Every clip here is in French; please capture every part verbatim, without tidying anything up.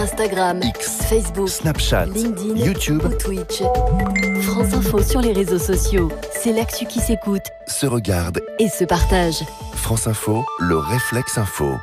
Instagram, X, Facebook, Snapchat, LinkedIn, YouTube ou Twitch. France Info sur les réseaux sociaux. C'est l'actu qui s'écoute se regarde et se partage. France Info, le réflexe info.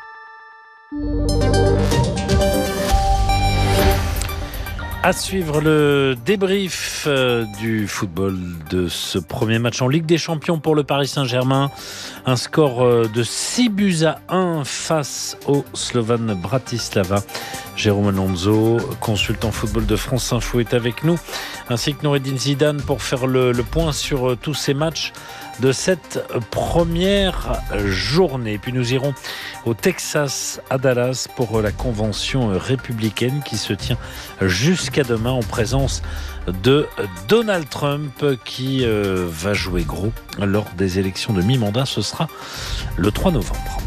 À suivre le débrief euh, du football de ce premier match en Ligue des Champions pour le Paris Saint-Germain. Un score euh, de six buts à un face au Slovan Bratislava. Jérôme Alonso, consultant football de France Info, est avec nous, ainsi que Noureddine Zidane pour faire le, le point sur euh, tous ces matchs de cette première journée. Puis nous irons au Texas, à Dallas, pour la convention républicaine qui se tient jusqu'à demain en présence de Donald Trump qui euh, va jouer gros lors des élections de mi-mandat. Ce sera le trois novembre.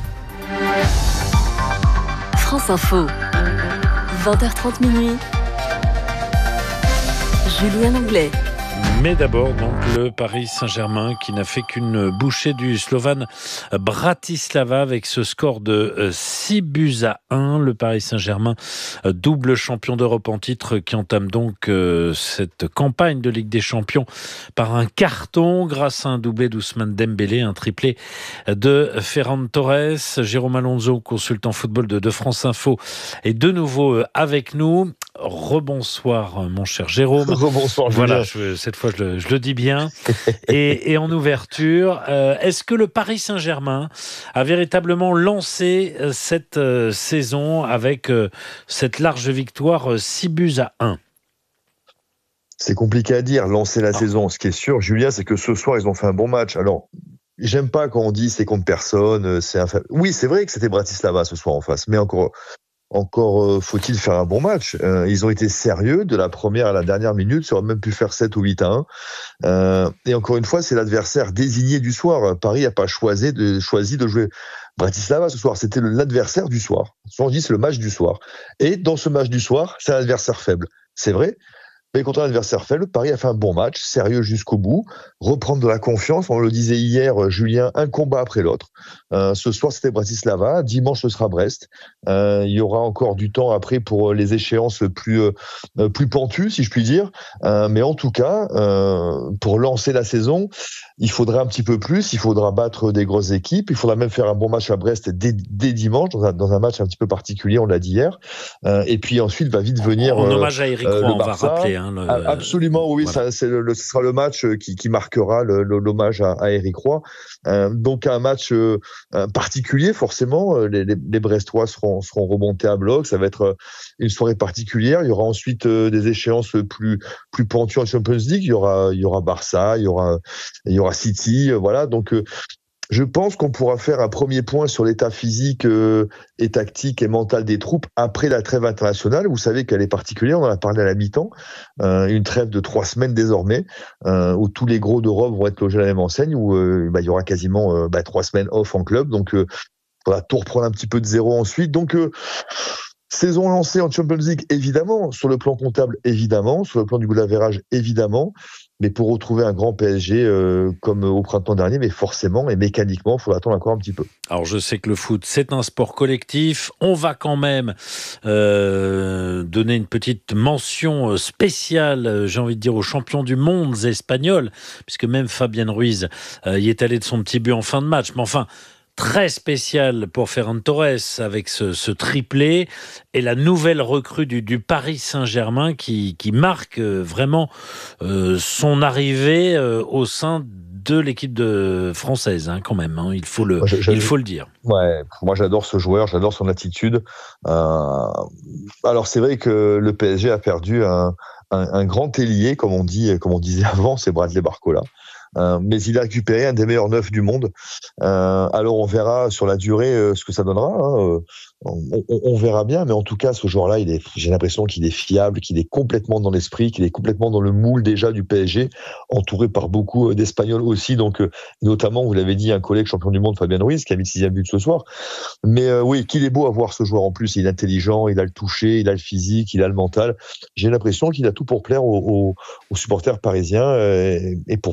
France Info, vingt heures trente minuit. Julien Langlais. Mais d'abord, donc, le Paris Saint-Germain qui n'a fait qu'une bouchée du Slovan Bratislava avec ce score de six buts à un. Le Paris Saint-Germain, double champion d'Europe en titre, qui entame donc cette campagne de Ligue des Champions par un carton grâce à un doublé d'Ousmane Dembélé, un triplé de Ferran Torres. Jérôme Alonso, consultant football de, de France Info, est de nouveau avec nous. Rebonsoir, mon cher Jérôme. Rebonsoir, voilà, je, cette fois je le, je le dis bien. et, et en ouverture, euh, est-ce que le Paris Saint-Germain a véritablement lancé cette euh, saison avec euh, cette large victoire, euh, six buts à un? C'est compliqué à dire, lancer la ah. saison. Ce qui est sûr, Julien, c'est que ce soir, ils ont fait un bon match. Alors, j'aime pas quand on dit c'est contre personne. C'est un... Oui, c'est vrai que c'était Bratislava ce soir en face, mais encore... Encore euh, faut-il faire un bon match. Euh, ils ont été sérieux de la première à la dernière minute. Ils auraient même pu faire sept ou huit à un. Euh, et encore une fois, c'est l'adversaire désigné du soir. Paris n'a pas choisi de, choisi de jouer Bratislava ce soir. C'était l'adversaire du soir. On dit c'est le match du soir. Et dans ce match du soir, c'est un adversaire faible. C'est vrai. Mais contre un adversaire faible, Paris a fait un bon match, sérieux jusqu'au bout, reprendre de la confiance. On le disait hier, Julien, un combat après l'autre. Euh, ce soir, c'était Bratislava. Dimanche, ce sera Brest. Euh, il y aura encore du temps après pour les échéances plus euh, plus pentues, si je puis dire. Euh, mais en tout cas, euh, pour lancer la saison, il faudra un petit peu plus. Il faudra battre des grosses équipes. Il faudra même faire un bon match à Brest dès, dès dimanche, dans un, dans un match un petit peu particulier, on l'a dit hier. Euh, et puis ensuite, va vite venir en, en hommage à Eric Roy, euh, on va rappeler. Hein, le... Absolument, oui, voilà. ça, c'est le, le, ce sera le match qui, qui marquera le, le, l'hommage à, à Eric Roy. Euh, donc un match euh, particulier, forcément. Les, les, les Brestois seront, seront remontés à bloc. Ça va être une soirée particulière. Il y aura ensuite euh, des échéances plus plus pentues en Champions League. Il y aura il y aura Barça, il y aura il y aura City. Euh, voilà, donc. Euh, Je pense qu'on pourra faire un premier point sur l'état physique euh, et tactique et mental des troupes après la trêve internationale. Vous savez qu'elle est particulière, on en a parlé à la mi-temps. Euh, une trêve de trois semaines désormais, euh, où tous les gros d'Europe vont être logés à la même enseigne, où euh, bah, il y aura quasiment euh, bah, trois semaines off en club. Donc, euh, on va tout reprendre un petit peu de zéro ensuite. Donc, euh, saison lancée en Champions League, évidemment. Sur le plan comptable, évidemment. Sur le plan du goal average, évidemment. Mais pour retrouver un grand P S G euh, comme au printemps dernier, mais forcément et mécaniquement, il faudra attendre encore un petit peu. Alors je sais que le foot, c'est un sport collectif. On va quand même euh, donner une petite mention spéciale, j'ai envie de dire, aux champions du monde espagnols, puisque même Fabián Ruiz euh, y est allé de son petit but en fin de match. Mais enfin... très spécial pour Ferran Torres avec ce, ce triplé et la nouvelle recrue du, du Paris Saint-Germain qui, qui marque vraiment euh, son arrivée euh, au sein de l'équipe de française, hein, quand même. Hein, il faut le, moi, il faut le dire. Ouais, moi j'adore ce joueur, j'adore son attitude. Euh, alors c'est vrai que le P S G a perdu un, un, un grand ailier, comme on dit, comme on disait avant, c'est Bradley Barcola. Euh, mais il a récupéré un des meilleurs neufs du monde. Euh, alors on verra sur la durée euh, ce que ça donnera. Hein. On, on, on verra bien, mais en tout cas, ce joueur-là, il est, j'ai l'impression qu'il est fiable, qu'il est complètement dans l'esprit, qu'il est complètement dans le moule déjà du P S G, entouré par beaucoup d'Espagnols aussi. Donc, euh, notamment, vous l'avez dit, un collègue champion du monde, Fabián Ruiz, qui a mis le sixième but ce soir. Mais euh, oui, qu'il est beau à voir ce joueur en plus. Il est intelligent, il a le toucher, il a le physique, il a le mental. J'ai l'impression qu'il a tout pour plaire aux, aux, aux supporters parisiens euh, et pour faire oublier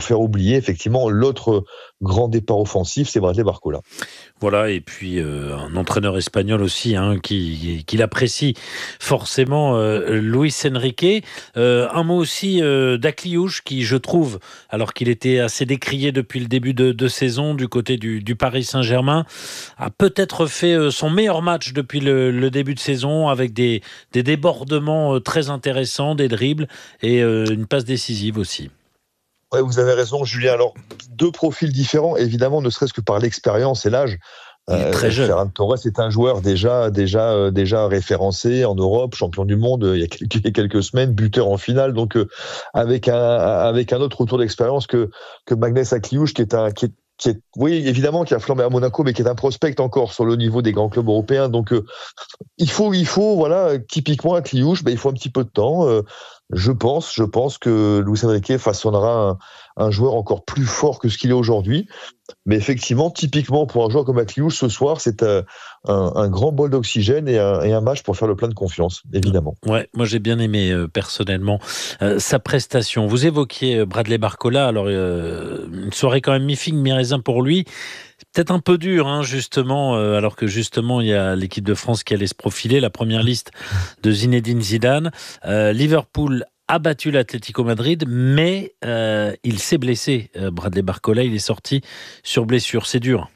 oublier effectivement l'autre grand départ offensif, c'est Bradley Barcola. Voilà, et puis euh, un entraîneur espagnol aussi hein, qui, qui l'apprécie forcément, euh, Luis Enrique. Euh, un mot aussi euh, d'Akliouche qui, je trouve, alors qu'il était assez décrié depuis le début de, de saison du côté du, du Paris Saint-Germain, a peut-être fait euh, son meilleur match depuis le, le début de saison avec des, des débordements euh, très intéressants, des dribbles et euh, une passe décisive aussi. Ouais, vous avez raison, Julien. Alors, deux profils différents, évidemment, ne serait-ce que par l'expérience et l'âge. Il est très jeune. Ferran Torres est un joueur déjà, déjà, euh, déjà référencé en Europe, champion du monde euh, il y a quelques, il y a quelques semaines, buteur en finale, donc euh, avec un avec un autre retour d'expérience que que Magnès Akliouche, qui est un qui est qui est, oui, évidemment, qui a flambé à Monaco, mais qui est un prospect encore sur le niveau des grands clubs européens. Donc, euh, il faut, il faut, voilà, typiquement Akliouche, ben, il faut un petit peu de temps. Euh, je pense, je pense que Luis Enrique façonnera un, un joueur encore plus fort que ce qu'il est aujourd'hui. Mais effectivement, typiquement pour un joueur comme Akliouche, ce soir, c'est un, un, un grand bol d'oxygène et un, et un match pour faire le plein de confiance, évidemment. Ouais, moi j'ai bien aimé euh, personnellement euh, sa prestation. Vous évoquiez euh, Bradley Barcola, alors euh, une soirée quand même mi-figue, mi-raisin pour lui. Peut-être un peu dur, hein, justement, euh, alors que justement il y a l'équipe de France qui allait se profiler, la première liste de Zinedine Zidane. Euh, Liverpool a battu l'Atlético Madrid, mais euh, il s'est blessé. Euh, Bradley Barcola, il est sorti sur blessure. C'est dur.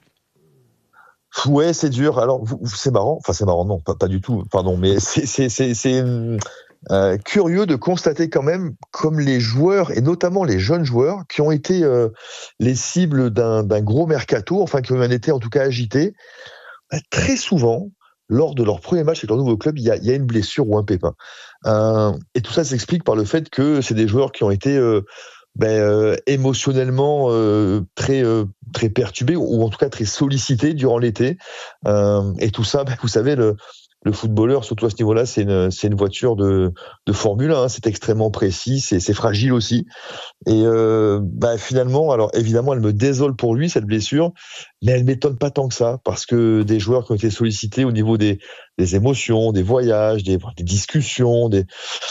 Ouais, c'est dur. Alors, c'est marrant. Enfin, c'est marrant, non, pas, pas du tout. Pardon, mais c'est, c'est, c'est, c'est euh, curieux de constater quand même comme les joueurs, et notamment les jeunes joueurs, qui ont été euh, les cibles d'un, d'un gros mercato, enfin, qui ont eu un été en tout cas agité, bah, très souvent, lors de leur premier match avec leur nouveau club, il y a, il y a une blessure ou un pépin. Euh, et tout ça s'explique par le fait que c'est des joueurs qui ont été euh, ben, euh, émotionnellement euh, très euh, très perturbés ou en tout cas très sollicités durant l'été. Euh, et tout ça, ben, vous savez, le, le footballeur, surtout à ce niveau-là, c'est une c'est une voiture de de Formule un. Hein, c'est extrêmement précis, c'est c'est fragile aussi. Et euh, ben, finalement, alors évidemment, elle me désole pour lui cette blessure, mais elle m'étonne pas tant que ça parce que des joueurs qui ont été sollicités au niveau des des émotions, des voyages, des des discussions, des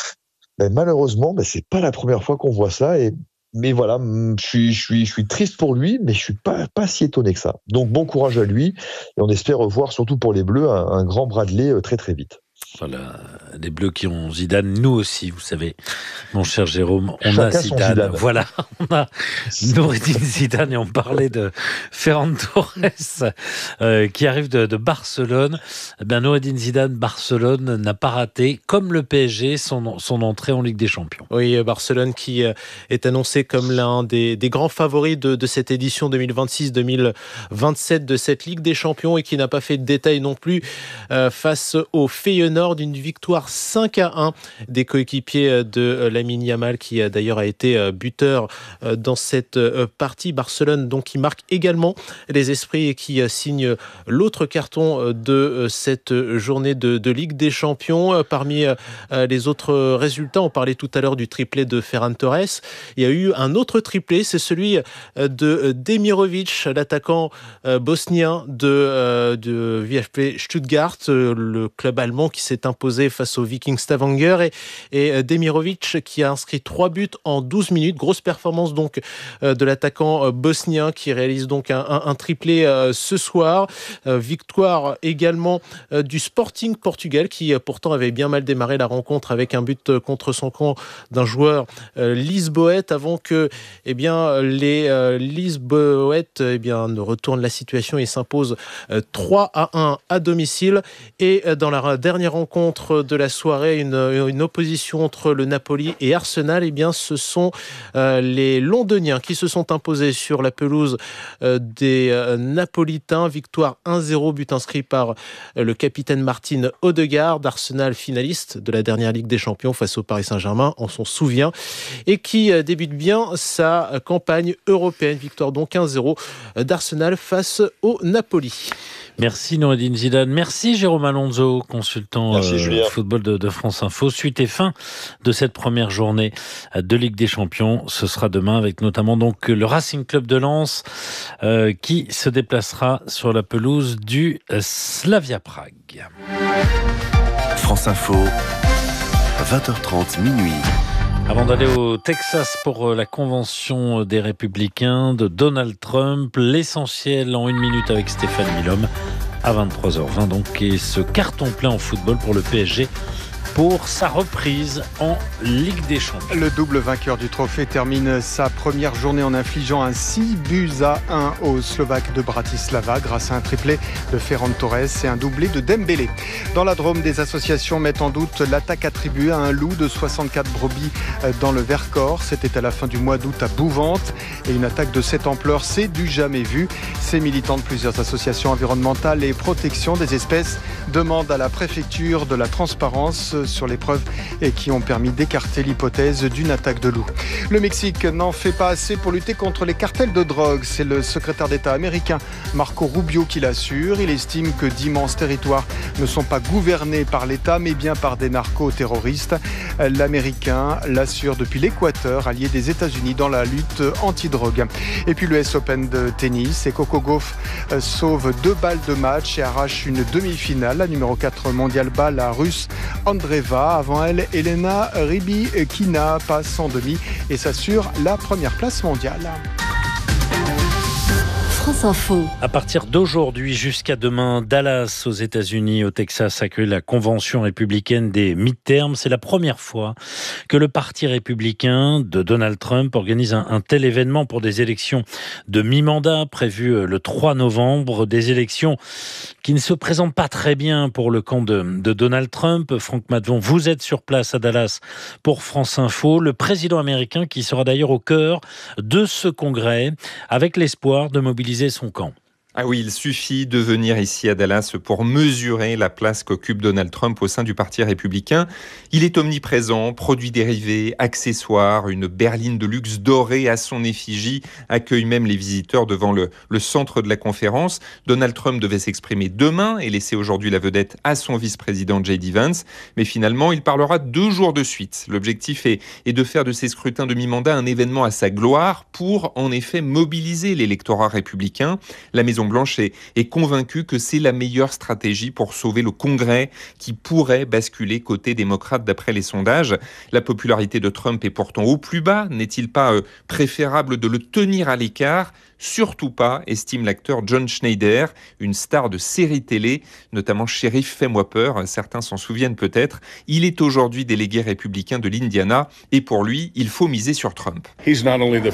ben, malheureusement, ben, c'est pas la première fois qu'on voit ça. Et mais voilà, je suis, je suis, je suis triste pour lui, mais je suis pas, pas si étonné que ça. Donc bon courage à lui, et on espère revoir, surtout pour les Bleus, un, un grand Bradley très très vite. Voilà, les Bleus qui ont Zidane, nous aussi, vous savez, mon cher Jérôme, on Chacun a Zidane. Zidane. Voilà, on a Noureddine Zidane et on parlait de Ferran Torres euh, qui arrive de, de Barcelone. Eh bien, Noureddine Zidane, Barcelone n'a pas raté, comme le P S G, son, son entrée en Ligue des Champions. Oui, Barcelone qui est annoncé comme l'un des, des grands favoris de, de cette édition deux mille vingt-six deux mille vingt-sept de cette Ligue des Champions et qui n'a pas fait de détail non plus euh, face au Feyenoord. D'une victoire cinq à un des coéquipiers de Lamine Yamal qui d'ailleurs a été buteur dans cette partie. Barcelone donc qui marque également les esprits et qui signe l'autre carton de cette journée de, de Ligue des Champions. Parmi les autres résultats, on parlait tout à l'heure du triplé de Ferran Torres. Il y a eu un autre triplé, c'est celui de Demirovic, l'attaquant bosnien de, de V F P Stuttgart, le club allemand qui s'est imposé face au Viking Stavanger et, et Demirovic qui a inscrit trois buts en douze minutes. Grosse performance donc euh, de l'attaquant euh, bosnien qui réalise donc un, un, un triplé euh, ce soir. Euh, victoire également euh, du Sporting Portugal qui euh, pourtant avait bien mal démarré la rencontre avec un but euh, contre son camp d'un joueur euh, lisboète avant que eh bien, les euh, lisboètes eh bien, ne retournent la situation et s'imposent euh, trois à un à domicile. Et euh, dans la dernière rencontre de la soirée, une, une opposition entre le Napoli et Arsenal, eh bien, ce sont euh, les Londoniens qui se sont imposés sur la pelouse euh, des euh, Napolitains. Victoire un zéro, but inscrit par euh, le capitaine Martin Odegaard, d'Arsenal finaliste de la dernière Ligue des Champions face au Paris Saint-Germain, on s'en souvient, et qui euh, débute bien sa campagne européenne. Victoire donc un zéro d'Arsenal face au Napoli. Merci Noureddine Zidane, merci Jérôme Alonso, consultant merci, euh, football de, de France Info. Suite et fin de cette première journée de Ligue des Champions, ce sera demain avec notamment donc le Racing Club de Lens euh, qui se déplacera sur la pelouse du Slavia Prague. France Info, vingt heures trente minuit. Avant d'aller au Texas pour la convention des Républicains de Donald Trump, l'essentiel en une minute avec Stéphane Milhomme à vingt-trois heures vingt donc, et ce carton plein en football pour le P S G pour sa reprise en Ligue des Champions. Le double vainqueur du trophée termine sa première journée en infligeant un six buts à un aux Slovaques de Bratislava grâce à un triplé de Ferran Torres et un doublé de Dembélé. Dans la Drôme, des associations mettent en doute l'attaque attribuée à un loup de soixante-quatre brebis dans le Vercors. C'était à la fin du mois d'août à Bouvante et une attaque de cette ampleur, c'est du jamais vu. Ces militants de plusieurs associations environnementales et protection des espèces demandent à la préfecture de la transparence sur les preuves et qui ont permis d'écarter l'hypothèse d'une attaque de loup. Le Mexique n'en fait pas assez pour lutter contre les cartels de drogue. C'est le secrétaire d'État américain Marco Rubio qui l'assure. Il estime que d'immenses territoires ne sont pas gouvernés par l'État mais bien par des narco-terroristes. L'Américain l'assure depuis l'Équateur, allié des États-Unis dans la lutte anti-drogue. Et puis l'U S Open de tennis. Et Coco Gauff sauve deux balles de match et arrache une demi-finale. La numéro quatre mondiale bat la Russe André Avant elle, Elena Rybakina passe en demi et s'assure la première place mondiale. France Info. À partir d'aujourd'hui jusqu'à demain, Dallas aux États-Unis, au Texas, accueille la convention républicaine des midterms. C'est la première fois que le parti républicain de Donald Trump organise un, un tel événement pour des élections de mi-mandat prévues le trois novembre. Des élections qui ne se présentent pas très bien pour le camp de, de Donald Trump. Franck Matvon, vous êtes sur place à Dallas pour France Info. Le président américain qui sera d'ailleurs au cœur de ce congrès avec l'espoir de mobiliser son camp. Ah oui, il suffit de venir ici à Dallas pour mesurer la place qu'occupe Donald Trump au sein du Parti républicain. Il est omniprésent, produits dérivés, accessoires, une berline de luxe dorée à son effigie accueille même les visiteurs devant le, le centre de la conférence. Donald Trump devait s'exprimer demain et laisser aujourd'hui la vedette à son vice-président J D Vance. Mais finalement, il parlera deux jours de suite. L'objectif est, est de faire de ces scrutins de mi-mandat un événement à sa gloire pour en effet mobiliser l'électorat républicain. La Maison Blanche est, est convaincue que c'est la meilleure stratégie pour sauver le Congrès qui pourrait basculer côté démocrate d'après les sondages. La popularité de Trump est pourtant au plus bas. N'est-il pas euh, préférable de le tenir à l'écart ? Surtout pas, estime l'acteur John Schneider, une star de série télé, notamment Shérif Fais-moi peur, certains s'en souviennent peut-être. Il est aujourd'hui délégué républicain de l'Indiana et pour lui, il faut miser sur Trump. Il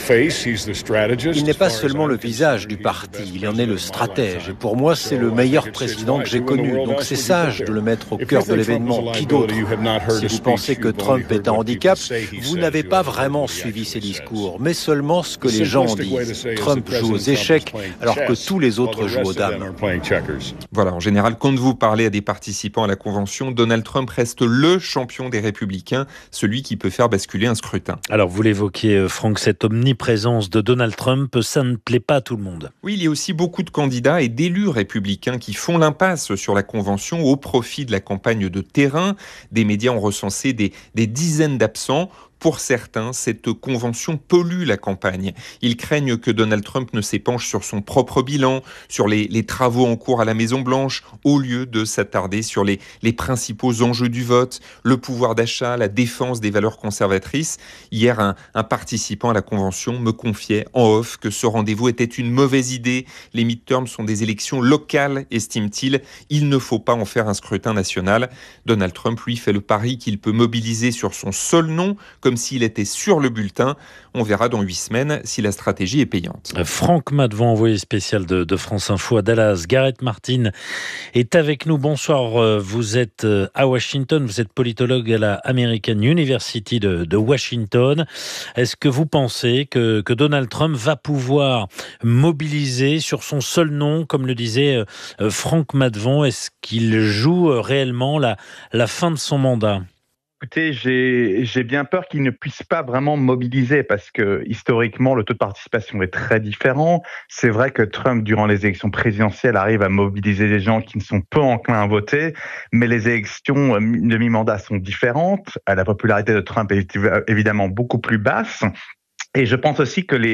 n'est pas seulement le visage du parti, il en est le stratège. Et pour moi, c'est le meilleur président que j'ai connu. Donc c'est sage de le mettre au cœur de l'événement. Qui d'autre ? Si vous pensez que Trump est un handicap, vous n'avez pas vraiment suivi ses discours, mais seulement ce que les gens disent. Trump joue aux échecs alors que tous les autres jouent aux dames. Voilà, en général, quand vous parlez à des participants à la convention, Donald Trump reste le champion des républicains, celui qui peut faire basculer un scrutin. Alors vous l'évoquiez, Franck, cette omniprésence de Donald Trump, ça ne plaît pas à tout le monde. Oui, il y a aussi beaucoup de candidats et d'élus républicains qui font l'impasse sur la convention au profit de la campagne de terrain. Des médias ont recensé des, des dizaines d'absents. Pour certains, cette convention pollue la campagne. Ils craignent que Donald Trump ne s'épanche sur son propre bilan, sur les, les travaux en cours à la Maison-Blanche, au lieu de s'attarder sur les, les principaux enjeux du vote, le pouvoir d'achat, la défense des valeurs conservatrices. Hier, un, un participant à la convention me confiait en off que ce rendez-vous était une mauvaise idée. Les midterms sont des élections locales, estime-t-il. Il ne faut pas en faire un scrutin national. Donald Trump, lui, fait le pari qu'il peut mobiliser sur son seul nom, comme s'il était sur le bulletin. On verra dans huit semaines si la stratégie est payante. Franck Matvon, envoyé spécial de, de France Info à Dallas. Gareth Martin est avec nous. Bonsoir, vous êtes à Washington, vous êtes politologue à la American University de, de Washington. Est-ce que vous pensez que, que Donald Trump va pouvoir mobiliser sur son seul nom, comme le disait Franck Matvon, est-ce qu'il joue réellement la, la fin de son mandat ? Écoutez, j'ai, j'ai bien peur qu'il ne puisse pas vraiment mobiliser parce que historiquement, le taux de participation est très différent. C'est vrai que Trump, durant les élections présidentielles, arrive à mobiliser des gens qui ne sont peu enclins à voter, mais les élections de mi-mandat sont différentes. La popularité de Trump est évidemment beaucoup plus basse. Et je pense aussi que les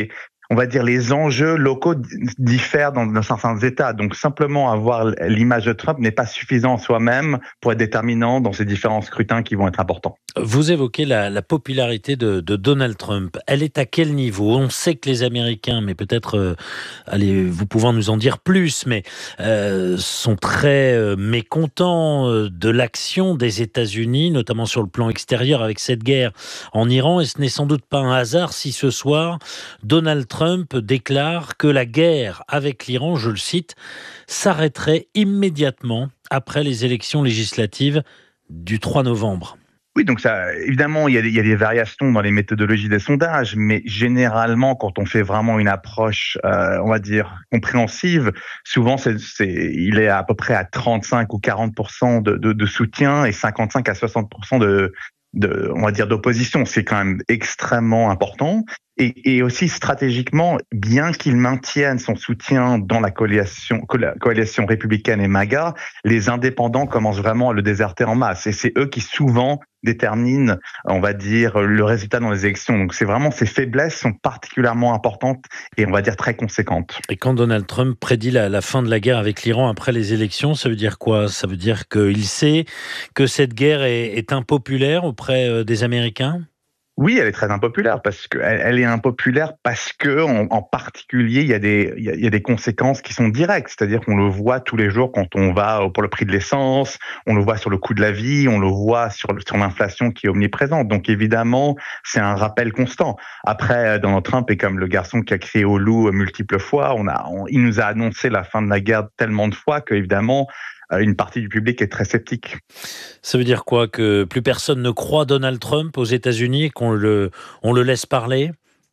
on va dire, les enjeux locaux diffèrent dans, dans certains États. Donc, simplement avoir l'image de Trump n'est pas suffisant en soi-même pour être déterminant dans ces différents scrutins qui vont être importants. Vous évoquez la, la popularité de, de Donald Trump. Elle est à quel niveau ? On sait que les Américains, mais peut-être, euh, allez, vous pouvez nous en dire plus, mais euh, sont très euh, mécontents euh, de l'action des États-Unis, notamment sur le plan extérieur avec cette guerre en Iran. Et ce n'est sans doute pas un hasard si ce soir, Donald Trump déclare que la guerre avec l'Iran, je le cite, s'arrêterait immédiatement après les élections législatives du trois novembre. Oui, donc ça, évidemment, il y, a des, il y a des variations dans les méthodologies des sondages, mais généralement, quand on fait vraiment une approche, euh, on va dire, compréhensive, souvent, c'est, c'est, il est à peu près à trente-cinq ou quarante pour cent de, de, de soutien et cinquante-cinq à soixante pour cent de, de, on va dire, d'opposition. C'est quand même extrêmement important. Et, et aussi stratégiquement, bien qu'il maintienne son soutien dans la coalition, la coalition républicaine et MAGA, les indépendants commencent vraiment à le déserter en masse. Et c'est eux qui souvent déterminent, on va dire, le résultat dans les élections. Donc c'est vraiment, ces faiblesses sont particulièrement importantes et on va dire très conséquentes. Et quand Donald Trump prédit la, la fin de la guerre avec l'Iran après les élections, ça veut dire quoi ? Ça veut dire qu'il sait que cette guerre est, est impopulaire auprès des Américains ? Oui, elle est très impopulaire parce que elle, elle est impopulaire parce que en, en particulier il y a des il y a, il y a des conséquences qui sont directes, c'est-à-dire qu'on le voit tous les jours quand on va pour le prix de l'essence, on le voit sur le coût de la vie, on le voit sur sur l'inflation qui est omniprésente. Donc évidemment, c'est un rappel constant. Après, Donald Trump est comme le garçon qui a crié au loup multiples fois. On a on, il nous a annoncé la fin de la guerre tellement de fois que évidemment une partie du public est très sceptique. Ça veut dire quoi ? Que plus personne ne croit Donald Trump aux États-Unis et qu'on le, on le laisse parler ?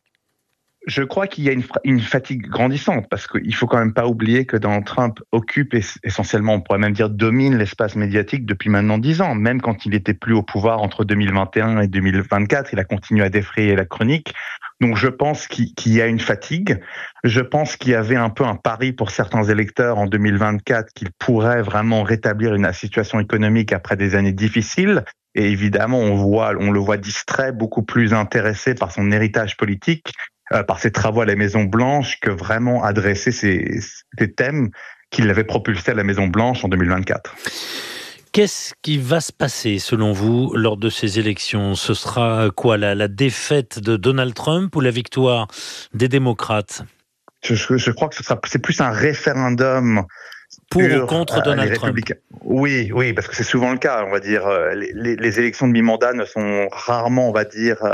Je crois qu'il y a une, une fatigue grandissante parce qu'il faut quand même pas oublier que Donald Trump occupe essentiellement, on pourrait même dire domine l'espace médiatique depuis maintenant dix ans. Même quand il était plus au pouvoir entre deux mille vingt et un et deux mille vingt-quatre, il a continué à défrayer la chronique. Donc je pense qu'il, qu'il y a une fatigue. Je pense qu'il y avait un peu un pari pour certains électeurs en deux mille vingt-quatre qu'il pourrait vraiment rétablir une situation économique après des années difficiles. Et évidemment, on voit, on le voit distrait, beaucoup plus intéressé par son héritage politique, euh, par ses travaux à la Maison-Blanche, que vraiment adresser ces, ces thèmes qui l'avaient propulsé à la Maison-Blanche en deux mille vingt-quatre. Qu'est-ce qui va se passer, selon vous, lors de ces élections ? Ce sera quoi, la, la défaite de Donald Trump ou la victoire des démocrates ? je, je, je crois que ce sera, c'est plus un référendum pour ou contre euh, Donald Trump. Oui, oui, parce que c'est souvent le cas. On va dire, les, les, les élections de mi-mandat ne sont rarement, on va dire,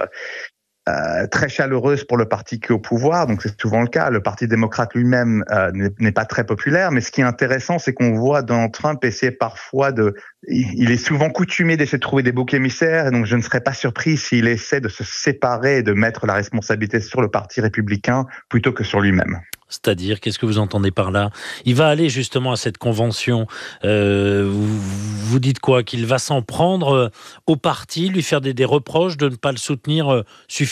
Euh, très chaleureuse pour le parti qui est au pouvoir, donc c'est souvent le cas. Le Parti démocrate lui-même euh, n'est, n'est pas très populaire, mais ce qui est intéressant, c'est qu'on voit Donald Trump essayer parfois de... Il est souvent coutumé d'essayer de trouver des boucs émissaires, et donc je ne serais pas surpris s'il essaie de se séparer et de mettre la responsabilité sur le Parti républicain plutôt que sur lui-même. C'est-à-dire, qu'est-ce que vous entendez par là ? Il va aller justement à cette convention. Euh, vous, vous dites quoi ? Qu'il va s'en prendre au parti, lui faire des, des reproches de ne pas le soutenir suffisamment ?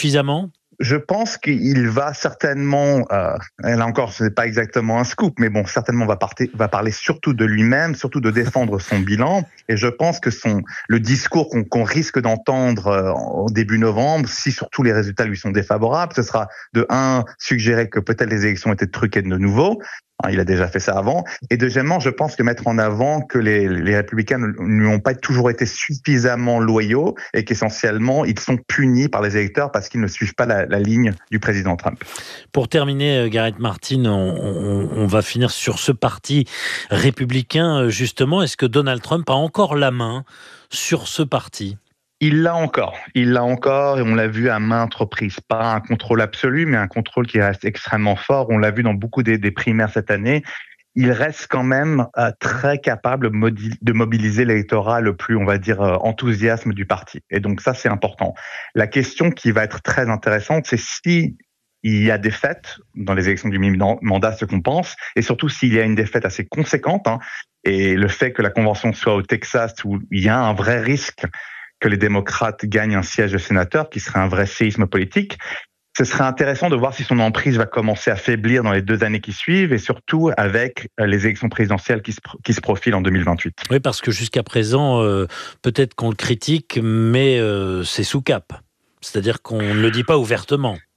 Je pense qu'il va certainement, euh, là encore, ce n'est pas exactement un scoop, mais bon, certainement va, partir, va parler surtout de lui-même, surtout de défendre son bilan. Et je pense que son, le discours qu'on, qu'on risque d'entendre euh, au début novembre, si surtout les résultats lui sont défavorables, ce sera de un, suggérer que peut-être les élections étaient truquées de nouveau. Il a déjà fait ça avant. Et deuxièmement, je pense que mettre en avant que les, les républicains ne lui ont pas toujours été suffisamment loyaux et qu'essentiellement, ils sont punis par les électeurs parce qu'ils ne suivent pas la, la ligne du président Trump. Pour terminer, Gareth Martin, on, on, on va finir sur ce parti républicain, justement. Est-ce que Donald Trump a encore la main sur ce parti ? Il l'a encore, il l'a encore et on l'a vu à maintes reprises. Pas un contrôle absolu, mais un contrôle qui reste extrêmement fort. On l'a vu dans beaucoup des, des primaires cette année. Il reste quand même euh, très capable de mobiliser l'électorat le plus, on va dire, euh, enthousiasme du parti. Et donc ça, c'est important. La question qui va être très intéressante, c'est si il y a des défaite dans les élections du mi-mandat, ce qu'on pense, et surtout s'il y a une défaite assez conséquente, hein, et le fait que la convention soit au Texas où il y a un vrai risque que les démocrates gagnent un siège de sénateur, qui serait un vrai séisme politique. Ce serait intéressant de voir si son emprise va commencer à faiblir dans les deux années qui suivent et surtout avec les élections présidentielles qui se, qui se profilent en deux mille vingt-huit. Oui, parce que jusqu'à présent, euh, peut-être qu'on le critique, mais euh, c'est sous cap. C'est-à-dire qu'on ne le dit pas ouvertement.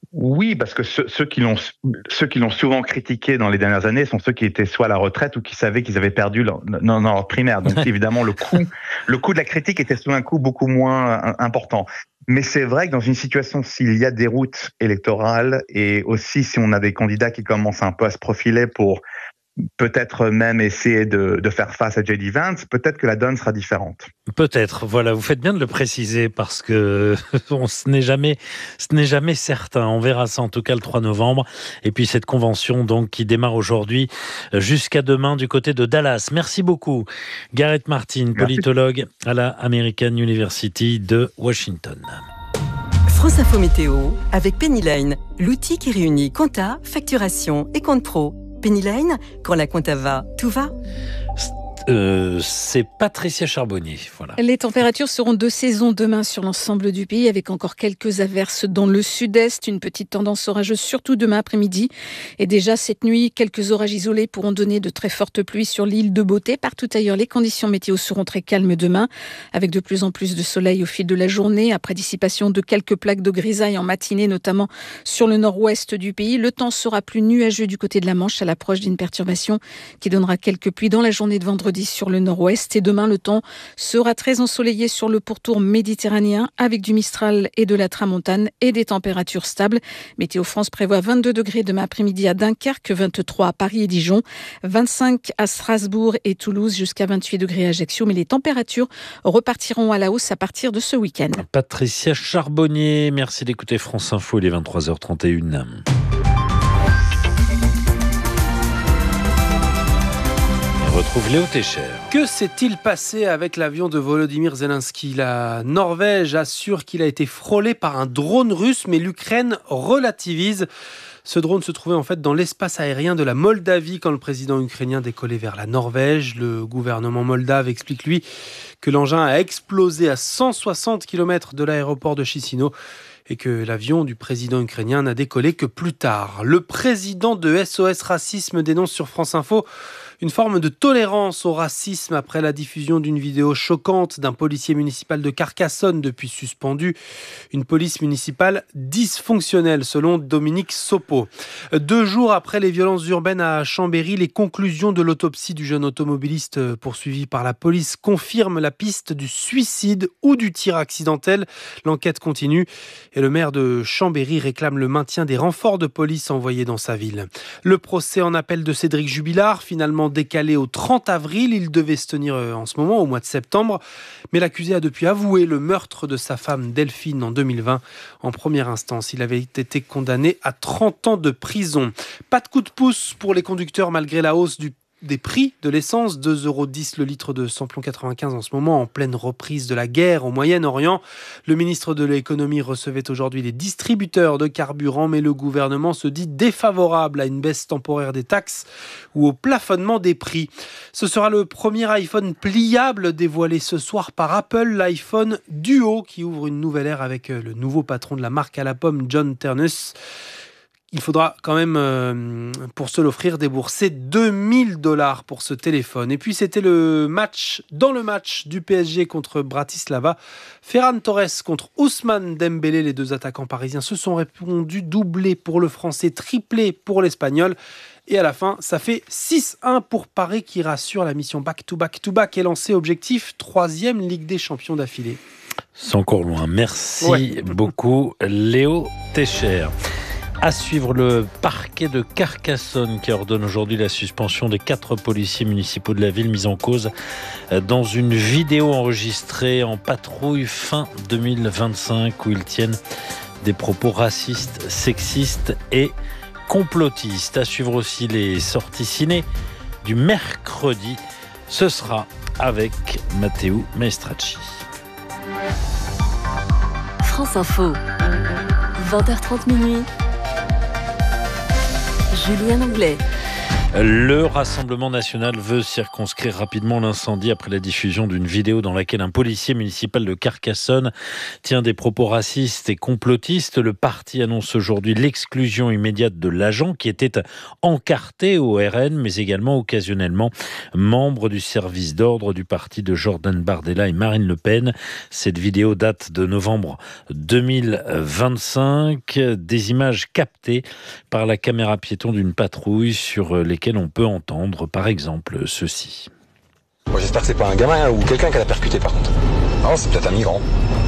Oui, parce que ceux, ceux qui l'ont, ceux qui l'ont souvent critiqué dans les dernières années sont ceux qui étaient soit à la retraite ou qui savaient qu'ils avaient perdu leur, dans, dans leur primaire. Donc évidemment, le coût, le coût de la critique était souvent un coût beaucoup moins important. Mais c'est vrai que dans une situation, s'il y a des routes électorales et aussi si on a des candidats qui commencent un peu à se profiler pour peut-être même essayer de, de faire face à J D Vance, peut-être que la donne sera différente. Peut-être, voilà, vous faites bien de le préciser parce que on, ce n'est jamais, ce n'est jamais certain. On verra ça en tout cas le trois novembre. Et puis cette convention donc qui démarre aujourd'hui jusqu'à demain du côté de Dallas. Merci beaucoup, Gareth Martin, Merci. politologue à la American University de Washington. France Info Météo avec Pennyline, l'outil qui réunit compta, facturation et compte pro. Pennyline, quand la compta va, tout va. Euh, c'est Patricia Charbonnier. Voilà. Les températures seront de saison demain sur l'ensemble du pays, avec encore quelques averses dans le sud-est. Une petite tendance orageuse, surtout demain après-midi. Et déjà cette nuit, quelques orages isolés pourront donner de très fortes pluies sur l'île de Beauté. Partout ailleurs, les conditions météo seront très calmes demain, avec de plus en plus de soleil au fil de la journée, après dissipation de quelques plaques de grisaille en matinée, notamment sur le nord-ouest du pays. Le temps sera plus nuageux du côté de la Manche, à l'approche d'une perturbation qui donnera quelques pluies dans la journée de vendredi sur le nord-ouest. Et demain, le temps sera très ensoleillé sur le pourtour méditerranéen avec du Mistral et de la Tramontane et des températures stables. Météo France prévoit vingt-deux degrés demain après-midi à Dunkerque, vingt-trois à Paris et Dijon, vingt-cinq à Strasbourg et Toulouse, jusqu'à vingt-huit degrés à Ajaccio. Mais les températures repartiront à la hausse à partir de ce week-end. Patricia Charbonnier, merci d'écouter France Info, il est vingt-trois heures trente et une. Retrouve Léo Técher. Que s'est-il passé avec l'avion de Volodymyr Zelensky ? La Norvège assure qu'il a été frôlé par un drone russe, mais l'Ukraine relativise. Ce drone se trouvait en fait dans l'espace aérien de la Moldavie quand le président ukrainien décollait vers la Norvège. Le gouvernement moldave explique, lui, que l'engin a explosé à cent soixante kilomètres de l'aéroport de Chisinau et que l'avion du président ukrainien n'a décollé que plus tard. Le président de S O S Racisme dénonce sur France Info une forme de tolérance au racisme après la diffusion d'une vidéo choquante d'un policier municipal de Carcassonne depuis suspendu. Une police municipale dysfonctionnelle, selon Dominique Sopo. Deux jours après les violences urbaines à Chambéry, les conclusions de l'autopsie du jeune automobiliste poursuivi par la police confirment la piste du suicide ou du tir accidentel. L'enquête continue et le maire de Chambéry réclame le maintien des renforts de police envoyés dans sa ville. Le procès en appel de Cédric Jubilard, finalement décalé au trente avril. Il devait se tenir en ce moment, au mois de septembre. Mais l'accusé a depuis avoué le meurtre de sa femme Delphine en deux mille vingt. En première instance, il avait été condamné à trente ans de prison. Pas de coup de pouce pour les conducteurs malgré la hausse du des prix de l'essence, deux euros dix le litre de samplon quatre-vingt-quinze en ce moment, en pleine reprise de la guerre au Moyen-Orient. Le ministre de l'économie recevait aujourd'hui les distributeurs de carburant, mais le gouvernement se dit défavorable à une baisse temporaire des taxes ou au plafonnement des prix. Ce sera le premier iPhone pliable dévoilé ce soir par Apple, l'iPhone Duo, qui ouvre une nouvelle ère avec le nouveau patron de la marque à la pomme, John Ternus. Il faudra quand même, euh, pour se l'offrir, débourser deux mille dollars pour ce téléphone. Et puis, c'était le match, dans le match du P S G contre Bratislava. Ferran Torres contre Ousmane Dembélé. Les deux attaquants parisiens se sont répondus. Doublé pour le Français, triplé pour l'Espagnol. Et à la fin, ça fait six un pour Paris qui rassure. La mission back-to-back-to-back est lancée. Objectif, troisième Ligue des Champions d'affilée. C'est encore loin. Merci ouais. beaucoup, Léo Técher. À suivre, le parquet de Carcassonne qui ordonne aujourd'hui la suspension des quatre policiers municipaux de la ville mis en cause dans une vidéo enregistrée en patrouille fin deux mille vingt-cinq où ils tiennent des propos racistes, sexistes et complotistes. À suivre aussi les sorties ciné du mercredi. Ce sera avec Matteo Maestracci. France Info, vingt heures trente minuit. Julien Anglais. Le Rassemblement national veut circonscrire rapidement l'incendie après la diffusion d'une vidéo dans laquelle un policier municipal de Carcassonne tient des propos racistes et complotistes. Le parti annonce aujourd'hui l'exclusion immédiate de l'agent qui était encarté au R N, mais également occasionnellement membre du service d'ordre du parti de Jordan Bardella et Marine Le Pen. Cette vidéo date de novembre deux mille vingt-cinq. Des images captées par la caméra piéton d'une patrouille sur lesquelles on peut entendre, par exemple, ceci. Moi, j'espère que c'est pas un gamin ou quelqu'un qui l'a percuté, par contre. Non, c'est peut-être un migrant.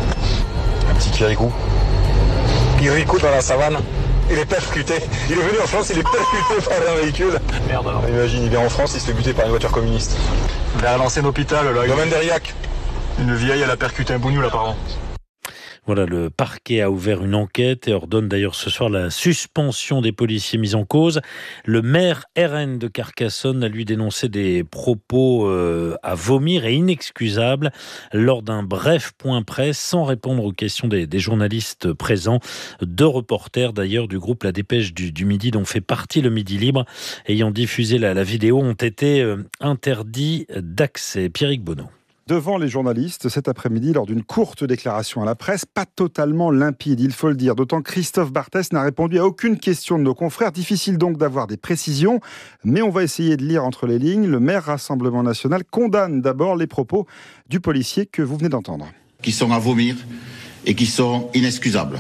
Un petit Kirikou. Kirikou dans la savane. Il est percuté. Il est venu en France, il est percuté par un véhicule. Merde alors. Imagine, il vient en France, il se fait buter par une voiture communiste. Vers l'ancien hôpital, là. Domaine d'Eriac. Une vieille, elle a percuté un bougnoul apparemment. Voilà, le parquet a ouvert une enquête et ordonne d'ailleurs ce soir la suspension des policiers mis en cause. Le maire R N de Carcassonne a lui dénoncé des propos euh, à vomir et inexcusables lors d'un bref point presse sans répondre aux questions des, des journalistes présents. Deux reporters d'ailleurs du groupe La Dépêche du, du Midi dont fait partie le Midi Libre ayant diffusé la, la vidéo ont été euh, interdits d'accès. Pierrick Bonneau. Devant les journalistes cet après-midi lors d'une courte déclaration à la presse, pas totalement limpide, il faut le dire. D'autant que Christophe Barthès n'a répondu à aucune question de nos confrères. Difficile donc d'avoir des précisions, mais on va essayer de lire entre les lignes. Le maire Rassemblement National condamne d'abord les propos du policier que vous venez d'entendre. Qui sont à vomir et qui sont inexcusables.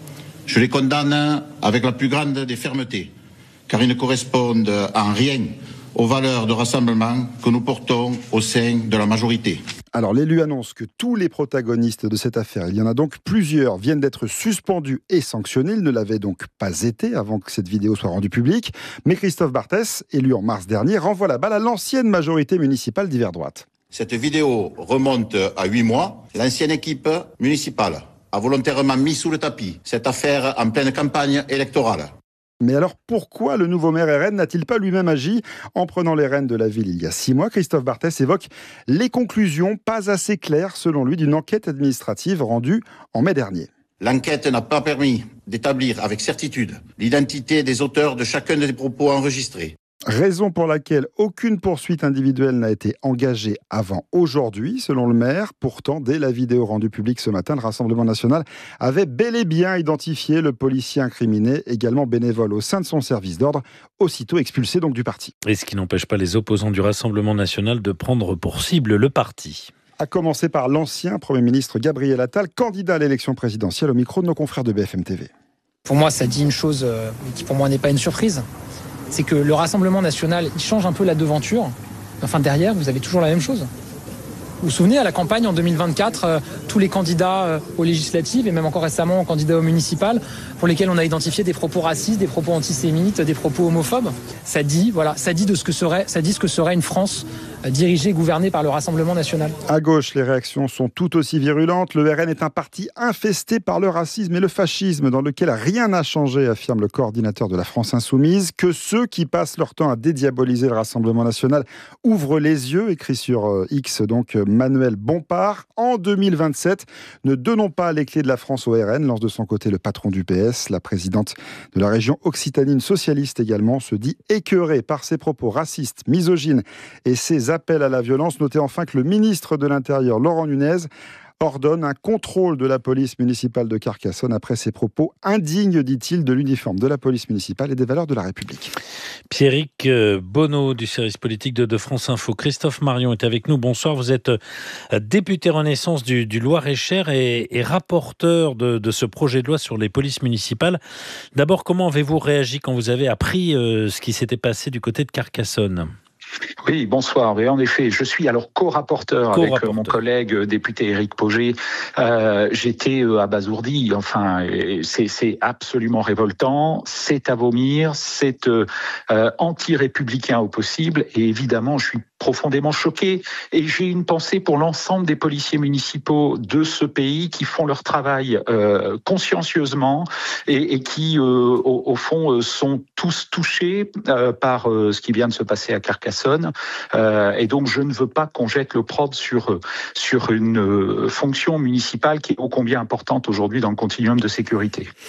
Je les condamne avec la plus grande des fermetés, car ils ne correspondent en rien aux valeurs de rassemblement que nous portons au sein de la majorité. Alors l'élu annonce que tous les protagonistes de cette affaire, il y en a donc plusieurs, viennent d'être suspendus et sanctionnés. Ils ne l'avaient donc pas été avant que cette vidéo soit rendue publique. Mais Christophe Barthès, élu en mars dernier, renvoie la balle à l'ancienne majorité municipale d'hiver droite. Cette vidéo remonte à huit mois. L'ancienne équipe municipale a volontairement mis sous le tapis cette affaire en pleine campagne électorale. Mais alors pourquoi le nouveau maire R N n'a-t-il pas lui-même agi en prenant les rênes de la ville il y a six mois? Christophe Barthès évoque les conclusions pas assez claires selon lui d'une enquête administrative rendue en mai dernier. L'enquête n'a pas permis d'établir avec certitude l'identité des auteurs de chacun des propos enregistrés. Raison pour laquelle aucune poursuite individuelle n'a été engagée avant aujourd'hui, selon le maire. Pourtant, dès la vidéo rendue publique ce matin, le Rassemblement national avait bel et bien identifié le policier incriminé, également bénévole au sein de son service d'ordre, aussitôt expulsé donc du parti. Et ce qui n'empêche pas les opposants du Rassemblement national de prendre pour cible le parti. À commencer par l'ancien Premier ministre Gabriel Attal, candidat à l'élection présidentielle au micro de nos confrères de B F M T V. Pour moi, ça dit une chose qui pour moi n'est pas une surprise. C'est que le Rassemblement national, il change un peu la devanture. Enfin, derrière, vous avez toujours la même chose. Vous vous souvenez, à la campagne en deux mille vingt-quatre, euh, tous les candidats euh, aux législatives et même encore récemment aux candidats aux municipales, pour lesquels on a identifié des propos racistes, des propos antisémites, des propos homophobes. Ça dit, voilà, ça dit de ce que serait, ça dit ce que serait une France euh, dirigée, gouvernée par le Rassemblement national. À gauche, les réactions sont tout aussi virulentes. Le R N est un parti infesté par le racisme et le fascisme, dans lequel rien n'a changé, affirme le coordinateur de la France Insoumise. Que ceux qui passent leur temps à dédiaboliser le Rassemblement national ouvrent les yeux, écrit sur X donc Manuel Bompard. En deux mille vingt-sept, ne donnons pas les clés de la France au R N, lance de son côté le patron du P S. La présidente de la région Occitanie, socialiste également, se dit écœurée par ses propos racistes, misogynes et ses appels à la violence. Notez enfin que le ministre de l'Intérieur, Laurent Nunez, ordonne un contrôle de la police municipale de Carcassonne après ses propos indignes, dit-il, de l'uniforme de la police municipale et des valeurs de la République. Pierrick Bonneau du service politique de, de France Info. Christophe Marion est avec nous. Bonsoir, vous êtes député Renaissance du, du Loir-et-Cher et, et rapporteur de, de ce projet de loi sur les polices municipales. D'abord, comment avez-vous réagi quand vous avez appris euh, ce qui s'était passé du côté de Carcassonne ? Oui, bonsoir. Et en effet, je suis alors co-rapporteur, co-rapporteur. avec mon collègue député Éric Pauget. Euh, j'étais abasourdi. Enfin, c'est, c'est absolument révoltant. C'est à vomir. C'est euh, anti-républicain au possible. Et évidemment, je suis profondément choqué. Et j'ai une pensée pour l'ensemble des policiers municipaux de ce pays qui font leur travail euh, consciencieusement et, et qui, euh, au, au fond, sont tous touchés euh, par euh, ce qui vient de se passer à Carcassonne. Euh, et donc, je ne veux pas qu'on jette l'opprobre sur, sur une euh, fonction municipale qui est ô combien importante aujourd'hui dans le continuum de sécurité.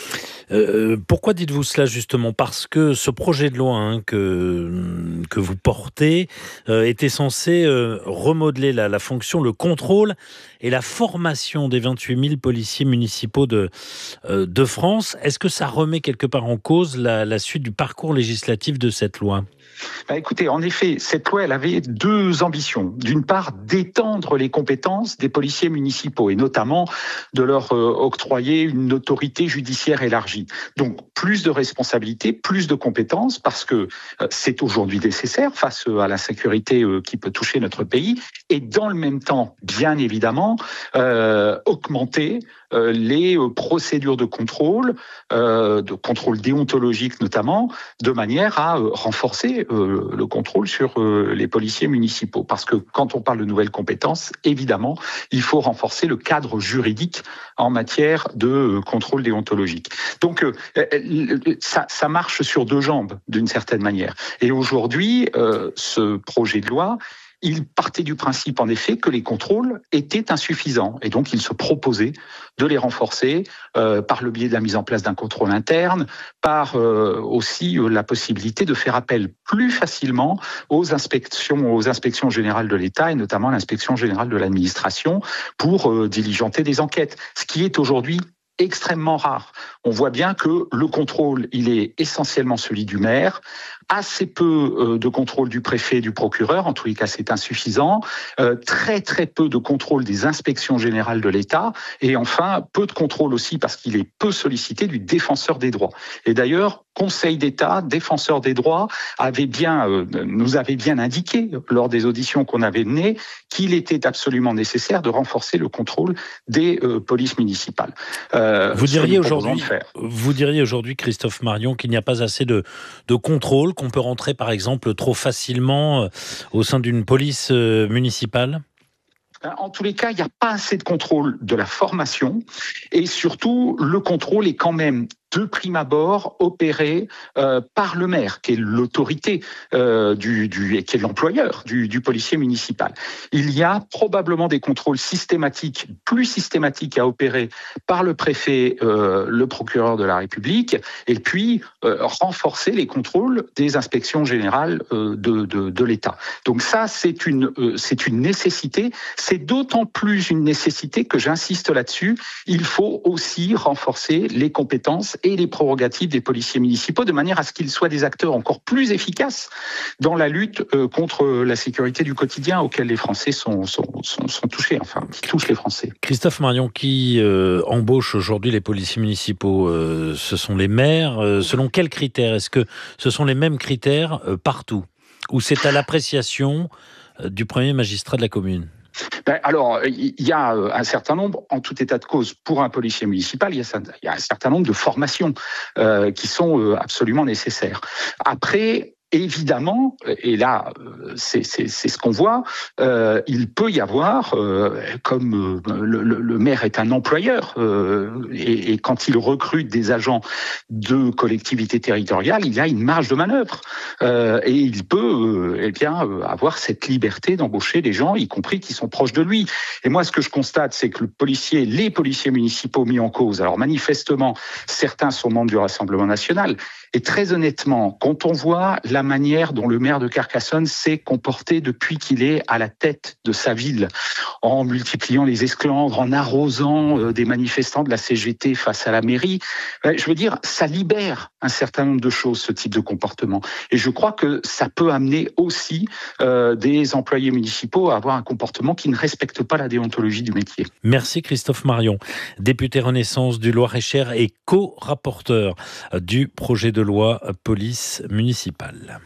Euh, pourquoi dites-vous cela justement ? Parce que ce projet de loi hein, que, que vous portez euh, était censé euh, remodeler la, la fonction, le contrôle et la formation des vingt-huit mille policiers municipaux de, euh, de France. Est-ce que ça remet quelque part en cause la, la suite du parcours législatif de cette loi ? Bah écoutez, en effet, cette loi, elle avait deux ambitions. D'une part, d'étendre les compétences des policiers municipaux et notamment de leur euh, octroyer une autorité judiciaire élargie. Donc, plus de responsabilités, plus de compétences, parce que euh, c'est aujourd'hui nécessaire face à l'insécurité euh, qui peut toucher notre pays. Et dans le même temps, bien évidemment, euh, augmenter euh, les euh, procédures de contrôle, euh, de contrôle déontologique notamment, de manière à euh, renforcer Euh, le contrôle sur euh, les policiers municipaux. Parce que quand on parle de nouvelles compétences, évidemment, il faut renforcer le cadre juridique en matière de euh, contrôle déontologique. Donc, euh, ça, ça marche sur deux jambes, d'une certaine manière. Et aujourd'hui, euh, ce projet de loi, il partait du principe, en effet, que les contrôles étaient insuffisants. Et donc, il se proposait de les renforcer euh, par le biais de la mise en place d'un contrôle interne, par euh, aussi euh, la possibilité de faire appel plus facilement aux inspections, aux inspections générales de l'État et notamment à l'inspection générale de l'administration pour euh, diligenter des enquêtes. Ce qui est aujourd'hui extrêmement rare. On voit bien que le contrôle, il est essentiellement celui du maire, assez peu euh, de contrôle du préfet et du procureur, en tous les cas c'est insuffisant, euh, très très peu de contrôle des inspections générales de l'État, et enfin peu de contrôle aussi, parce qu'il est peu sollicité, du défenseur des droits. Et d'ailleurs, Conseil d'État, défenseur des droits, avait bien, euh, nous avait bien indiqué lors des auditions qu'on avait menées qu'il était absolument nécessaire de renforcer le contrôle des euh, polices municipales. Euh, vous diriez aujourd'hui, vous diriez aujourd'hui, Christophe Marion, qu'il n'y a pas assez de, de contrôle, qu'on peut rentrer par exemple trop facilement au sein d'une police euh, municipale ? En tous les cas, il n'y a pas assez de contrôle de la formation et surtout, le contrôle est quand même de prime abord opéré euh, par le maire, qui est l'autorité, euh, du, du, qui est l'employeur du, du policier municipal. Il y a probablement des contrôles systématiques, plus systématiques à opérer par le préfet, euh, le procureur de la République, et puis euh, renforcer les contrôles des inspections générales euh, de, de, de l'État. Donc ça, c'est une, euh, c'est une nécessité. C'est d'autant plus une nécessité que j'insiste là-dessus. Il faut aussi renforcer les compétences et les prérogatives des policiers municipaux de manière à ce qu'ils soient des acteurs encore plus efficaces dans la lutte euh, contre la sécurité du quotidien auquel les Français sont, sont, sont, sont touchés, enfin, qui touchent les Français. Christophe Marion, qui euh, embauche aujourd'hui les policiers municipaux, euh, ce sont les maires. Euh, selon quels critères ? Est-ce que ce sont les mêmes critères euh, partout ? Ou c'est à l'appréciation euh, du premier magistrat de la commune ? Ben alors, il y a un certain nombre, en tout état de cause, pour un policier municipal, il y a, il y a un certain nombre de formations euh, qui sont absolument nécessaires. Après, évidemment, et là, c'est, c'est, c'est ce qu'on voit, euh, il peut y avoir, euh, comme euh, le, le maire est un employeur, euh, et, et quand il recrute des agents de collectivité territoriale, il y a une marge de manœuvre. Euh, et il peut euh, eh bien, avoir cette liberté d'embaucher des gens, y compris qui sont proches de lui. Et moi, ce que je constate, c'est que le policier, les policiers municipaux mis en cause, alors manifestement, certains sont membres du Rassemblement national, et très honnêtement, quand on voit la manière dont le maire de Carcassonne s'est comporté depuis qu'il est à la tête de sa ville, en multipliant les esclandres, en arrosant euh, des manifestants de la C G T face à la mairie, euh, je veux dire, ça libère un certain nombre de choses, ce type de comportement. Et je crois que ça peut amener aussi euh, des employés municipaux à avoir un comportement qui ne respecte pas la déontologie du métier. Merci Christophe Marion, député Renaissance du Loir-et-Cher et co-rapporteur du projet de loi police municipale.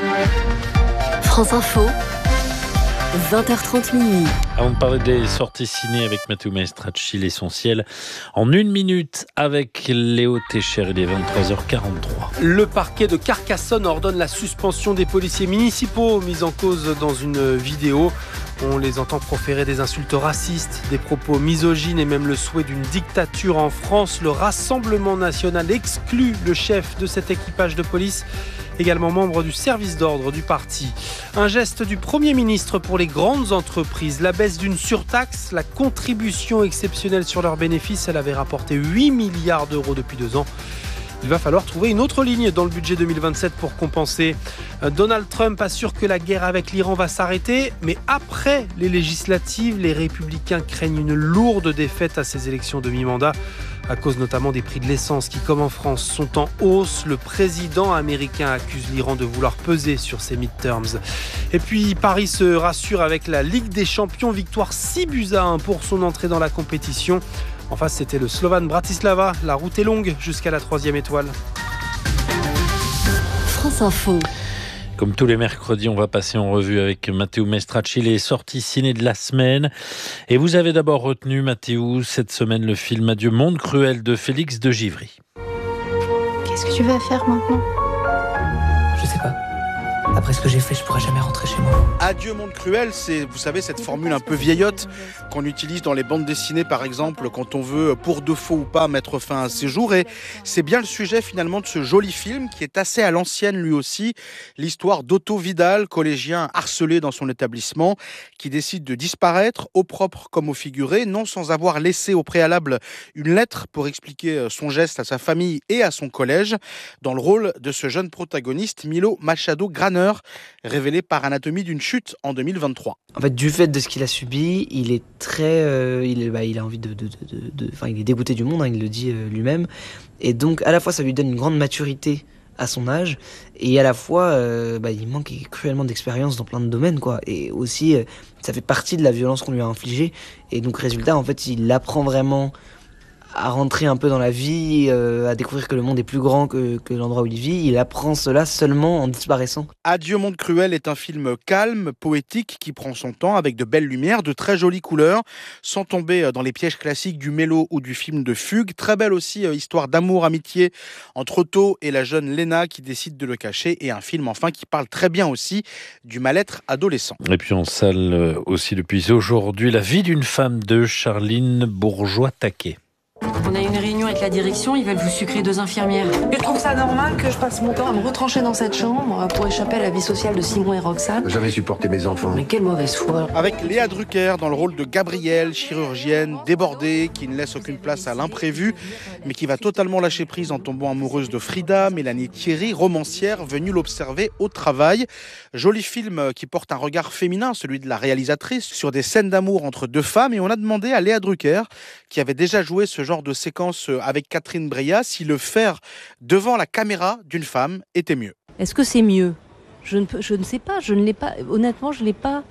France Info, vingt heures trente minuit. Avant de parler des sorties ciné avec Matteo Maestracci, l'essentiel en une minute avec Léo Técher, il est vingt-trois heures quarante-trois. Le parquet de Carcassonne ordonne la suspension des policiers municipaux mis en cause dans une vidéo. On les entend proférer des insultes racistes, des propos misogynes et même le souhait d'une dictature en France. Le Rassemblement national exclut le chef de cet équipage de police, également membre du service d'ordre du parti. Un geste du Premier ministre pour les grandes entreprises, la baisse d'une surtaxe, la contribution exceptionnelle sur leurs bénéfices, elle avait rapporté huit milliards d'euros depuis deux ans. Il va falloir trouver une autre ligne dans le budget deux mille vingt-sept pour compenser. Donald Trump assure que la guerre avec l'Iran va s'arrêter, mais après les législatives, les républicains craignent une lourde défaite à ces élections de mi-mandat, à cause notamment des prix de l'essence qui, comme en France, sont en hausse. Le président américain accuse l'Iran de vouloir peser sur ces midterms. Et puis Paris se rassure avec la Ligue des Champions, victoire six buts à un pour son entrée dans la compétition. En face, c'était le Slovan Bratislava. La route est longue jusqu'à la troisième étoile. France Info. Comme tous les mercredis, on va passer en revue avec Matteo Maestracci les sorties ciné de la semaine. Et vous avez d'abord retenu, Matteo, cette semaine le film Adieu Monde Cruel de Félix de Givry. Qu'est-ce que tu vas faire maintenant ? Je sais pas. Après ce que j'ai fait, je pourrais jamais rentrer chez moi. Adieu Monde Cruel, c'est, vous savez, cette formule un peu vieillotte qu'on utilise dans les bandes dessinées, par exemple, quand on veut, pour de faux ou pas, mettre fin à un séjour. Et c'est bien le sujet, finalement, de ce joli film, qui est assez à l'ancienne, lui aussi. L'histoire d'Otto Vidal, collégien harcelé dans son établissement, qui décide de disparaître, au propre comme au figuré, non sans avoir laissé au préalable une lettre pour expliquer son geste à sa famille et à son collège. Dans le rôle de ce jeune protagoniste, Milo Machado Graner, révélé par Anatomie d'une chute en deux mille vingt-trois. En fait, du fait de ce qu'il a subi, il est très, euh, il, bah, il a envie de, de, de, de, enfin, il est dégoûté du monde, hein, il le dit euh, lui-même, et donc à la fois ça lui donne une grande maturité à son âge, et à la fois euh, bah, il manque cruellement d'expérience dans plein de domaines, quoi, et aussi euh, ça fait partie de la violence qu'on lui a infligée, et donc résultat, en fait, il apprend vraiment à rentrer un peu dans la vie, euh, à découvrir que le monde est plus grand que, que l'endroit où il vit. Il apprend cela seulement en disparaissant. Adieu Monde Cruel est un film calme, poétique, qui prend son temps avec de belles lumières, de très jolies couleurs, sans tomber dans les pièges classiques du mélo ou du film de fugue. Très belle aussi euh, histoire d'amour, amitié entre Otto et la jeune Lena qui décide de le cacher, et un film enfin qui parle très bien aussi du mal-être adolescent. Et puis en salle aussi depuis aujourd'hui, La vie d'une femme de Charline Bourgeois-Taquet. On a une réunion avec la direction, ils veulent vous sucrer deux infirmières. Je trouve ça normal que je passe mon temps à me retrancher dans cette chambre pour échapper à la vie sociale de Simon et Roxane. Jamais supporté mes enfants. Mais quelle mauvaise foi. Avec Léa Drucker dans le rôle de Gabrielle, chirurgienne, débordée, qui ne laisse aucune place à l'imprévu, mais qui va totalement lâcher prise en tombant amoureuse de Frida, Mélanie Thierry, romancière venue l'observer au travail. Joli film qui porte un regard féminin, celui de la réalisatrice, sur des scènes d'amour entre deux femmes, et on a demandé à Léa Drucker, qui avait déjà joué ce genre de séquence avec Catherine Breillat, si le faire devant la caméra d'une femme était mieux. Est-ce que c'est mieux ? je ne, peux, je ne sais pas, je ne l'ai pas, honnêtement, je ne l'ai pas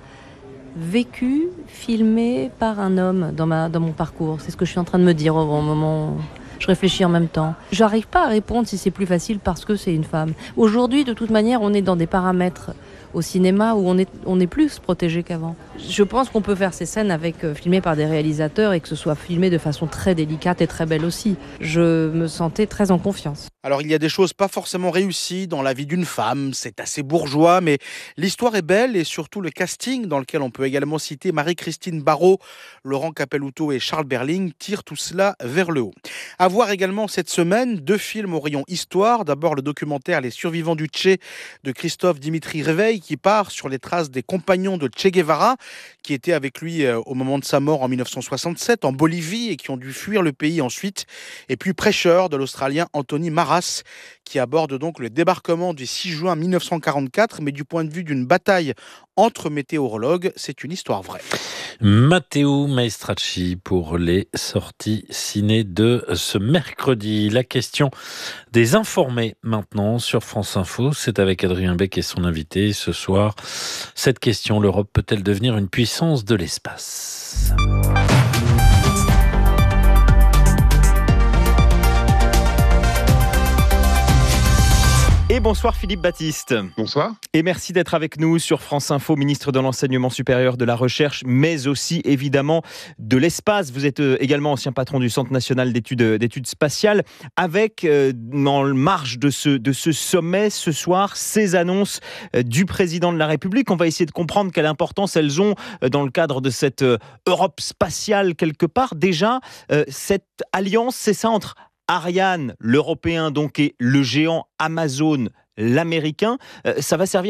vécu, filmé par un homme dans, ma, dans mon parcours. C'est ce que je suis en train de me dire au moment où je réfléchis en même temps. Je n'arrive pas à répondre si c'est plus facile parce que c'est une femme. Aujourd'hui, de toute manière, on est dans des paramètres au cinéma où on est, on est plus protégé qu'avant. Je pense qu'on peut faire ces scènes avec, euh, filmées par des réalisateurs et que ce soit filmé de façon très délicate et très belle aussi. Je me sentais très en confiance. Alors il y a des choses pas forcément réussies dans la vie d'une femme, c'est assez bourgeois, mais l'histoire est belle, et surtout le casting, dans lequel on peut également citer Marie-Christine Barrault, Laurent Capelluto et Charles Berling, tire tout cela vers le haut. À voir également cette semaine, deux films au rayon histoire. D'abord le documentaire Les survivants du Tché de Christophe Dimitri Réveil, qui part sur les traces des compagnons de Che Guevara, qui étaient avec lui au moment de sa mort en mille neuf cent soixante-sept en Bolivie et qui ont dû fuir le pays ensuite. Et puis Prêcheur de l'Australien Anthony Maras, qui aborde donc le débarquement du six juin mille neuf cent quarante-quatre, mais du point de vue d'une bataille entre météorologues. C'est une histoire vraie. Matteo Maestracci pour les sorties ciné de ce mercredi. La question des informés maintenant sur France Info. C'est avec Adrien Beck et son invité ce soir. Cette question, l'Europe peut-elle devenir une puissance de l'espace ? Et bonsoir Philippe Baptiste. Bonsoir. Et merci d'être avec nous sur France Info, ministre de l'Enseignement supérieur, de la Recherche, mais aussi évidemment de l'espace. Vous êtes également ancien patron du Centre national d'études, d'études spatiales. Avec, euh, en marge de ce, de ce sommet ce soir, ces annonces euh, du président de la République. On va essayer de comprendre quelle importance elles ont euh, dans le cadre de cette euh, Europe spatiale quelque part. Déjà, euh, cette alliance, c'est ça, entre Ariane, l'européen donc, et le géant Amazon, l'américain, euh, ça va servir à quoi ?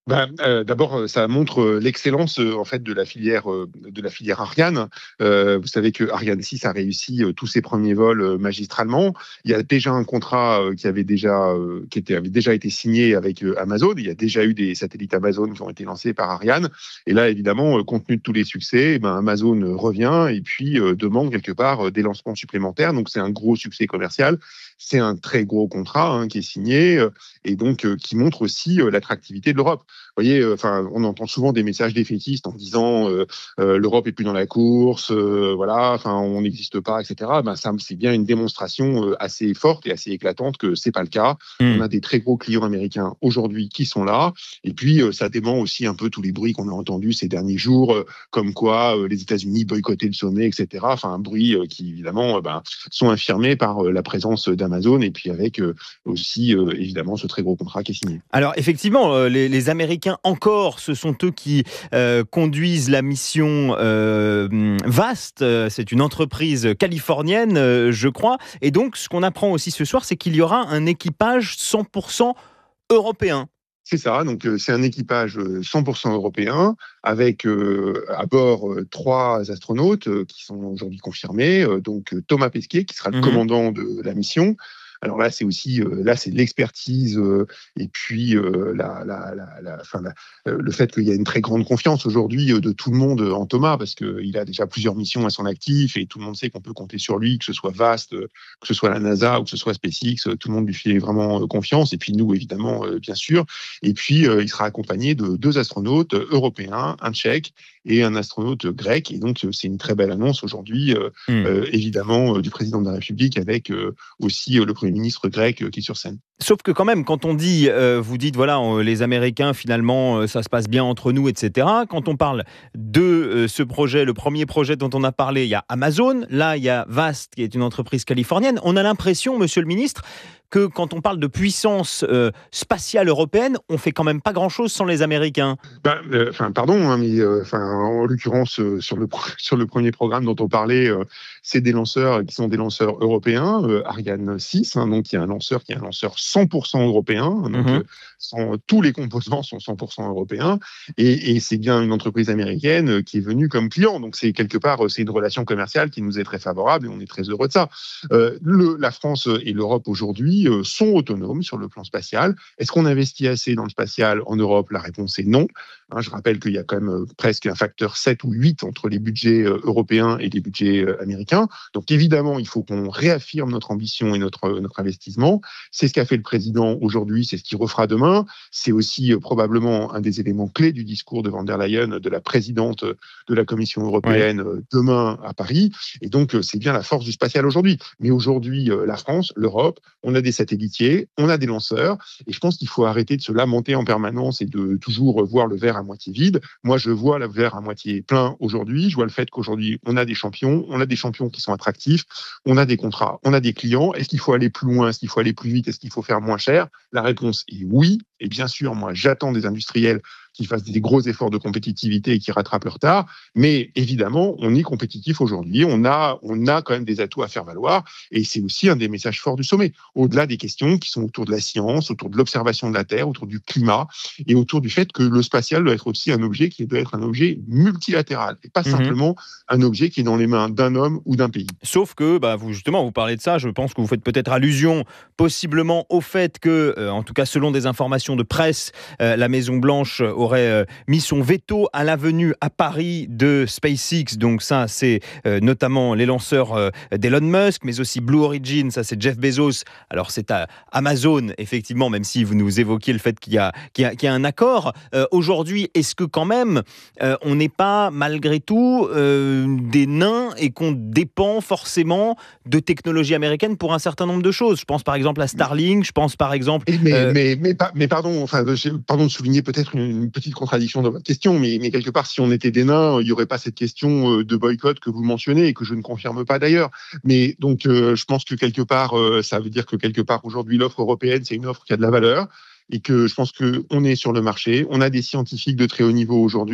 Ben, euh, d'abord, ça montre l'excellence euh, en fait de la filière euh, de la filière Ariane. Euh, vous savez que Ariane six a réussi euh, tous ses premiers vols euh, magistralement. Il y a déjà un contrat euh, qui avait déjà euh, qui était, avait déjà été signé avec euh, Amazon. Il y a déjà eu des satellites Amazon qui ont été lancés par Ariane. Et là, évidemment, euh, compte tenu de tous les succès, eh ben, Amazon revient et puis euh, demande quelque part euh, des lancements supplémentaires. Donc, c'est un gros succès commercial. C'est un très gros contrat hein, qui est signé euh, et donc euh, qui montre aussi euh, l'attractivité de l'Europe. Vous voyez, enfin, euh, on entend souvent des messages défaitistes en disant euh, euh, l'Europe est plus dans la course, euh, voilà, enfin, on n'existe pas, et cetera. Ben ça, c'est bien une démonstration euh, assez forte et assez éclatante que c'est pas le cas. Mmh. On a des très gros clients américains aujourd'hui qui sont là, et puis euh, ça dément aussi un peu tous les bruits qu'on a entendus ces derniers jours, euh, comme quoi euh, les États-Unis boycottaient le sommet, et cetera. Enfin, un bruit euh, qui évidemment euh, ben, sont infirmés par euh, la présence d'Amazon et puis avec euh, aussi euh, évidemment ce très gros contrat qui est signé. Alors effectivement, euh, les, les Américains encore, ce sont eux qui euh, conduisent la mission euh, VAST. C'est une entreprise californienne, euh, je crois. Et donc, ce qu'on apprend aussi ce soir, c'est qu'il y aura un équipage cent pour cent européen. C'est ça, donc euh, c'est un équipage cent pour cent européen avec euh, à bord euh, trois astronautes euh, qui sont aujourd'hui confirmés. Euh, donc euh, Thomas Pesquet qui sera le mmh. commandant de la mission. Alors là, c'est aussi euh, là, c'est l'expertise euh, et puis euh, la, la, la, la, enfin, la, euh, le fait qu'il y a une très grande confiance aujourd'hui euh, de tout le monde en Thomas parce qu'il a déjà plusieurs missions à son actif et tout le monde sait qu'on peut compter sur lui, que ce soit VAST, euh, que ce soit la NASA ou que ce soit SpaceX, euh, tout le monde lui fait vraiment euh, confiance. Et puis nous, évidemment, euh, bien sûr. Et puis euh, il sera accompagné de deux astronautes européens, un Tchèque et un astronaute grec. Et donc c'est une très belle annonce aujourd'hui, euh, mmh. euh, évidemment, euh, du président de la République avec euh, aussi euh, le Premier ministre grec euh, qui est sur scène. Sauf que quand même, quand on dit, euh, vous dites, voilà, on, les Américains, finalement, euh, ça se passe bien entre nous, et cetera. Quand on parle de euh, ce projet, le premier projet dont on a parlé, il y a Amazon, là, il y a VAST, qui est une entreprise californienne. On a l'impression, monsieur le ministre, que quand on parle de puissance euh, spatiale européenne, on fait quand même pas grand-chose sans les Américains. Ben, euh, enfin, pardon, hein, mais euh, enfin, en l'occurrence, euh, sur le sur le premier programme dont on parlait, euh, c'est des lanceurs qui sont des lanceurs européens, euh, Ariane six, hein, donc il y a un lanceur qui est un lanceur cent pour cent européen, donc mm-hmm. euh, sans, tous les composants sont cent pour cent européens, et, et c'est bien une entreprise américaine euh, qui est venue comme client. Donc c'est quelque part, euh, c'est une relation commerciale qui nous est très favorable et on est très heureux de ça. Euh, le, la France et l'Europe aujourd'hui sont autonomes sur le plan spatial. Est-ce qu'on investit assez dans le spatial en Europe? La réponse est non. Hein, je rappelle qu'il y a quand même presque un facteur sept ou huit entre les budgets européens et les budgets américains. Donc évidemment, il faut qu'on réaffirme notre ambition et notre, notre investissement. C'est ce qu'a fait le président aujourd'hui, c'est ce qu'il refera demain. C'est aussi probablement un des éléments clés du discours de Von der Leyen, de la présidente de la Commission européenne, ouais. demain à Paris. Et donc, c'est bien la force du spatial aujourd'hui. Mais aujourd'hui, la France, l'Europe, on a des satellitiers, on a des lanceurs, et je pense qu'il faut arrêter de se lamenter en permanence et de toujours voir le verre à moitié vide. Moi, je vois le verre à moitié plein aujourd'hui. Je vois le fait qu'aujourd'hui, on a des champions, on a des champions qui sont attractifs, on a des contrats, on a des clients. Est-ce qu'il faut aller plus loin? Est-ce qu'il faut aller plus vite? Est-ce qu'il faut faire moins cher? La réponse est oui. Et bien sûr, moi, j'attends des industriels qui fassent des gros efforts de compétitivité et qui rattrapent leur retard. Mais évidemment, on est compétitif aujourd'hui. On a, on a quand même des atouts à faire valoir. Et c'est aussi un des messages forts du sommet. Au-delà des questions qui sont autour de la science, autour de l'observation de la Terre, autour du climat et autour du fait que le spatial doit être aussi un objet qui doit être un objet multilatéral et pas mmh. simplement un objet qui est dans les mains d'un homme ou d'un pays. Sauf que, bah, vous, justement, vous parlez de ça. Je pense que vous faites peut-être allusion possiblement au fait que, euh, en tout cas, selon des informations de presse, euh, la Maison-Blanche aurait euh, mis son veto à la venue à Paris de SpaceX. Donc ça, c'est euh, notamment les lanceurs euh, d'Elon Musk, mais aussi Blue Origin, ça c'est Jeff Bezos. Alors c'est à Amazon, effectivement, même si vous nous évoquiez le fait qu'il y a, qu'il y a, qu'il y a un accord. Euh, aujourd'hui, est-ce que quand même, euh, on n'est pas, malgré tout, euh, des nains et qu'on dépend forcément de technologies américaines pour un certain nombre de choses? Je pense par exemple à Starlink, je pense par exemple... Mais, euh... mais, mais, mais, mais pardon, enfin, pardon de souligner peut-être une, une petite contradiction dans votre question, mais, mais quelque part, si on était des nains, il n'y aurait pas cette question de boycott que vous mentionnez et que je ne confirme pas d'ailleurs. Mais donc, euh, je pense que quelque part, euh, ça veut dire que quelque part, aujourd'hui, l'offre européenne, c'est une offre qui a de la valeur et que je pense qu'on est sur le marché. On a des scientifiques de très haut niveau aujourd'hui.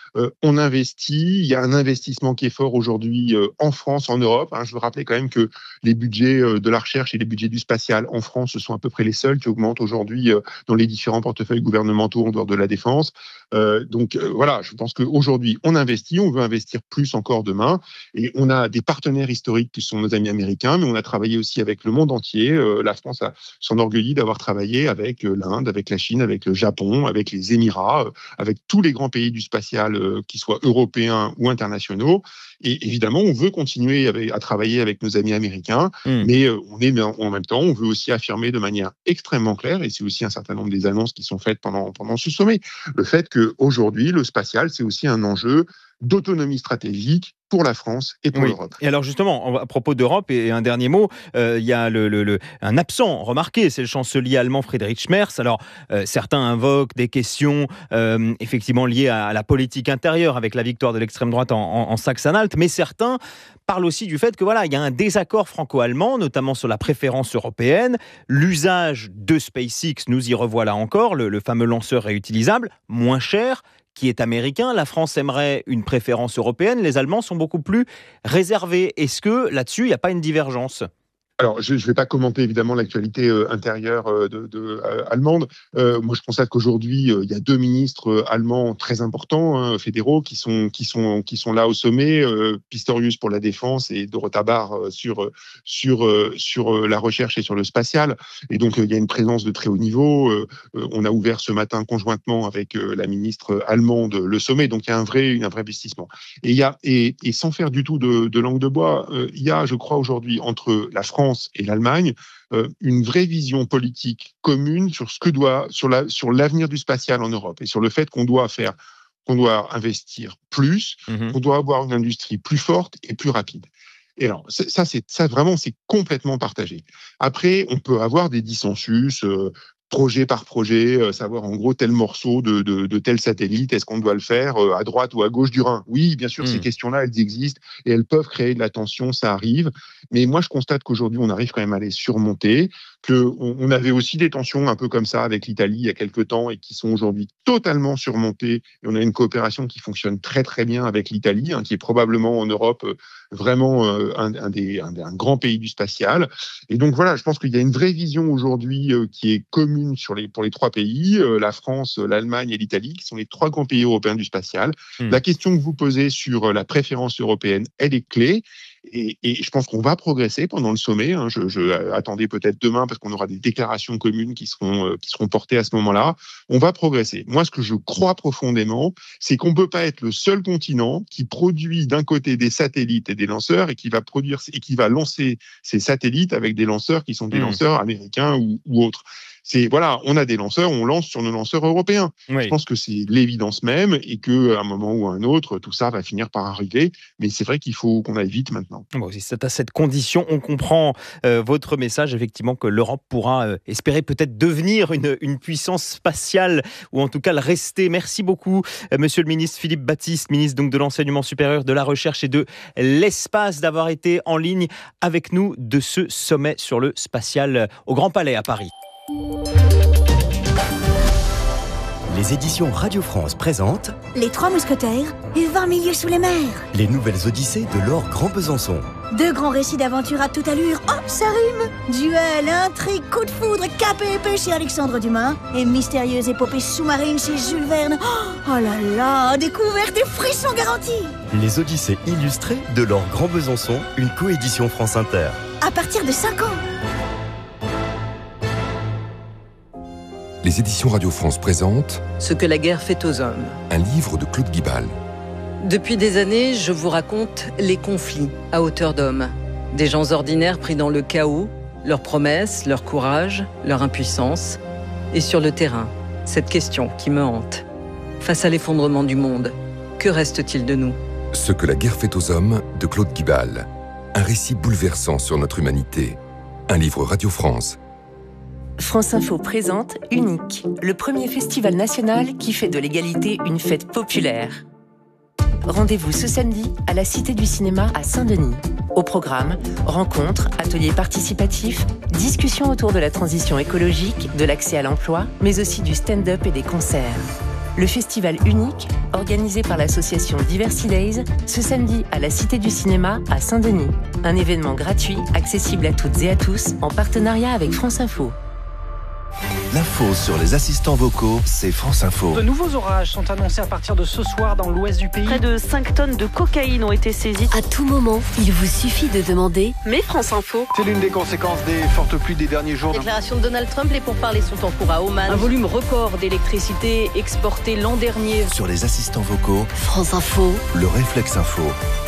Euh, on investit, il y a un investissement qui est fort aujourd'hui euh, en France, en Europe. Hein. Je veux rappeler quand même que les budgets euh, de la recherche et les budgets du spatial en France, ce sont à peu près les seuls qui augmentent aujourd'hui euh, dans les différents portefeuilles gouvernementaux en dehors de la défense. Euh, donc euh, voilà, je pense qu'aujourd'hui, on investit, on veut investir plus encore demain. Et on a des partenaires historiques qui sont nos amis américains, mais on a travaillé aussi avec le monde entier. Euh, la France a s'enorgueillit d'avoir travaillé avec euh, l'Inde, avec la Chine, avec le Japon, avec les Émirats, euh, avec tous les grands pays du spatial, euh, qu'ils soient européens ou internationaux. Et évidemment, on veut continuer avec, à travailler avec nos amis américains, mmh. mais euh, on est en même temps, on veut aussi affirmer de manière extrêmement claire, et c'est aussi un certain nombre des annonces qui sont faites pendant, pendant ce sommet, le fait qu'aujourd'hui, le spatial, c'est aussi un enjeu d'autonomie stratégique pour la France et pour oui. l'Europe. Et alors justement, à propos d'Europe, et un dernier mot, euh, il y a le, le, le, un absent remarqué, c'est le chancelier allemand Friedrich Merz. Alors euh, certains invoquent des questions euh, effectivement liées à, à la politique intérieure avec la victoire de l'extrême droite en, en, en Saxe-Anhalt, mais certains parlent aussi du fait que voilà, il y a un désaccord franco-allemand, notamment sur la préférence européenne, l'usage de SpaceX, nous y revoilà encore, le, le fameux lanceur réutilisable, moins cher, qui est américain. La France aimerait une préférence européenne. Les Allemands sont beaucoup plus réservés. Est-ce que là-dessus, il n'y a pas une divergence ? Alors, je ne vais pas commenter évidemment l'actualité euh, intérieure euh, de, de, euh, allemande. Euh, moi, je constate qu'aujourd'hui, euh, il y a deux ministres euh, allemands très importants, hein, fédéraux, qui sont qui sont qui sont là au sommet. Euh, Pistorius pour la défense et Dorota Bahr euh, sur sur euh, sur euh, la recherche et sur le spatial. Et donc, euh, il y a une présence de très haut niveau. Euh, euh, on a ouvert ce matin conjointement avec euh, la ministre allemande le sommet. Donc, il y a un vrai un vrai investissement. Et il y a et, et sans faire du tout de, de langue de bois, euh, il y a, je crois aujourd'hui, entre la France et l'Allemagne, euh, une vraie vision politique commune sur ce que doit, sur la, sur l'avenir du spatial en Europe et sur le fait qu'on doit faire, qu'on doit investir plus, mmh. qu'on doit avoir une industrie plus forte et plus rapide. Et alors, ça, c'est, ça vraiment, c'est complètement partagé. Après, on peut avoir des dissensus, euh, projet par projet, euh, savoir en gros tel morceau de, de, de tel satellite, est-ce qu'on doit le faire euh, à droite ou à gauche du Rhin ? Oui, bien sûr, mmh. ces questions-là, elles existent et elles peuvent créer de la tension, ça arrive. Mais moi, je constate qu'aujourd'hui, on arrive quand même à les surmonter, qu'on on avait aussi des tensions un peu comme ça avec l'Italie il y a quelques temps et qui sont aujourd'hui totalement surmontées. Et on a une coopération qui fonctionne très très bien avec l'Italie, hein, qui est probablement en Europe euh, vraiment euh, un, un, des, un, un grand pays du spatial. Et donc voilà, je pense qu'il y a une vraie vision aujourd'hui euh, qui est commune sur les, pour les trois pays, euh, la France, l'Allemagne et l'Italie, qui sont les trois grands pays européens du spatial. Mmh. La question que vous posez sur la préférence européenne, elle est clé. Et, et je pense qu'on va progresser pendant le sommet. Hein. Je, je attendais peut-être demain parce qu'on aura des déclarations communes qui seront, euh, qui seront portées à ce moment-là. On va progresser. Moi, ce que je crois profondément, c'est qu'on ne peut pas être le seul continent qui produit d'un côté des satellites et des lanceurs et qui va produire et qui va lancer ces satellites avec des lanceurs qui sont des mmh. lanceurs américains ou, ou autres. C'est voilà, on a des lanceurs, on lance sur nos lanceurs européens. Oui. Je pense que c'est l'évidence même et qu'à un moment ou à un autre, tout ça va finir par arriver. Mais c'est vrai qu'il faut qu'on aille vite maintenant. Bon, si c'est à cette condition, on comprend euh, votre message, effectivement, que l'Europe pourra euh, espérer peut-être devenir une, une puissance spatiale ou en tout cas le rester. Merci beaucoup, euh, Monsieur le ministre Philippe Baptiste, ministre donc de l'Enseignement supérieur, de la Recherche et de l'Espace, d'avoir été en ligne avec nous de ce sommet sur le spatial au Grand Palais à Paris. Les éditions Radio France présentent Les Trois Mousquetaires et vingt milieux sous les mers. Les nouvelles odyssées de Laure Grand Besançon. Deux grands récits d'aventure à toute allure. Oh, ça rime. Duel, intrigue, coup de foudre, cap et épée chez Alexandre Dumas et mystérieuse épopée sous-marine chez Jules Verne. Oh, oh là là, découverte et frissons garantis. Les odyssées illustrées de Laure Grand Besançon, une coédition France Inter. À partir de cinq ans. Les éditions Radio France présentent Ce que la guerre fait aux hommes. Un livre de Claude Guibal. Depuis des années, je vous raconte les conflits à hauteur d'homme. Des gens ordinaires pris dans le chaos, leurs promesses, leur courage, leur impuissance. Et sur le terrain, cette question qui me hante. Face à l'effondrement du monde, que reste-t-il de nous ? Ce que la guerre fait aux hommes de Claude Guibal. Un récit bouleversant sur notre humanité. Un livre Radio France. France Info présente Unique, le premier festival national qui fait de l'égalité une fête populaire. Rendez-vous ce samedi à la Cité du Cinéma à Saint-Denis. Au programme, rencontres, ateliers participatifs, discussions autour de la transition écologique, de l'accès à l'emploi, mais aussi du stand-up et des concerts. le festival unique, organisé par l'association Diversity Days, ce samedi à la Cité du Cinéma à Saint-Denis. Un événement gratuit, accessible à toutes et à tous, en partenariat avec France Info. L'info sur les assistants vocaux, c'est France Info. De nouveaux orages sont annoncés à partir de ce soir dans l'ouest du pays. Près de cinq tonnes de cocaïne ont été saisies. À tout moment, il vous suffit de demander « Mais France Info ». C'est l'une des conséquences des fortes pluies des derniers jours. Déclaration de Donald Trump, les pourparlers sont en cours à Oman. Un volume record d'électricité exporté l'an dernier. Sur les assistants vocaux, France Info, le réflexe info.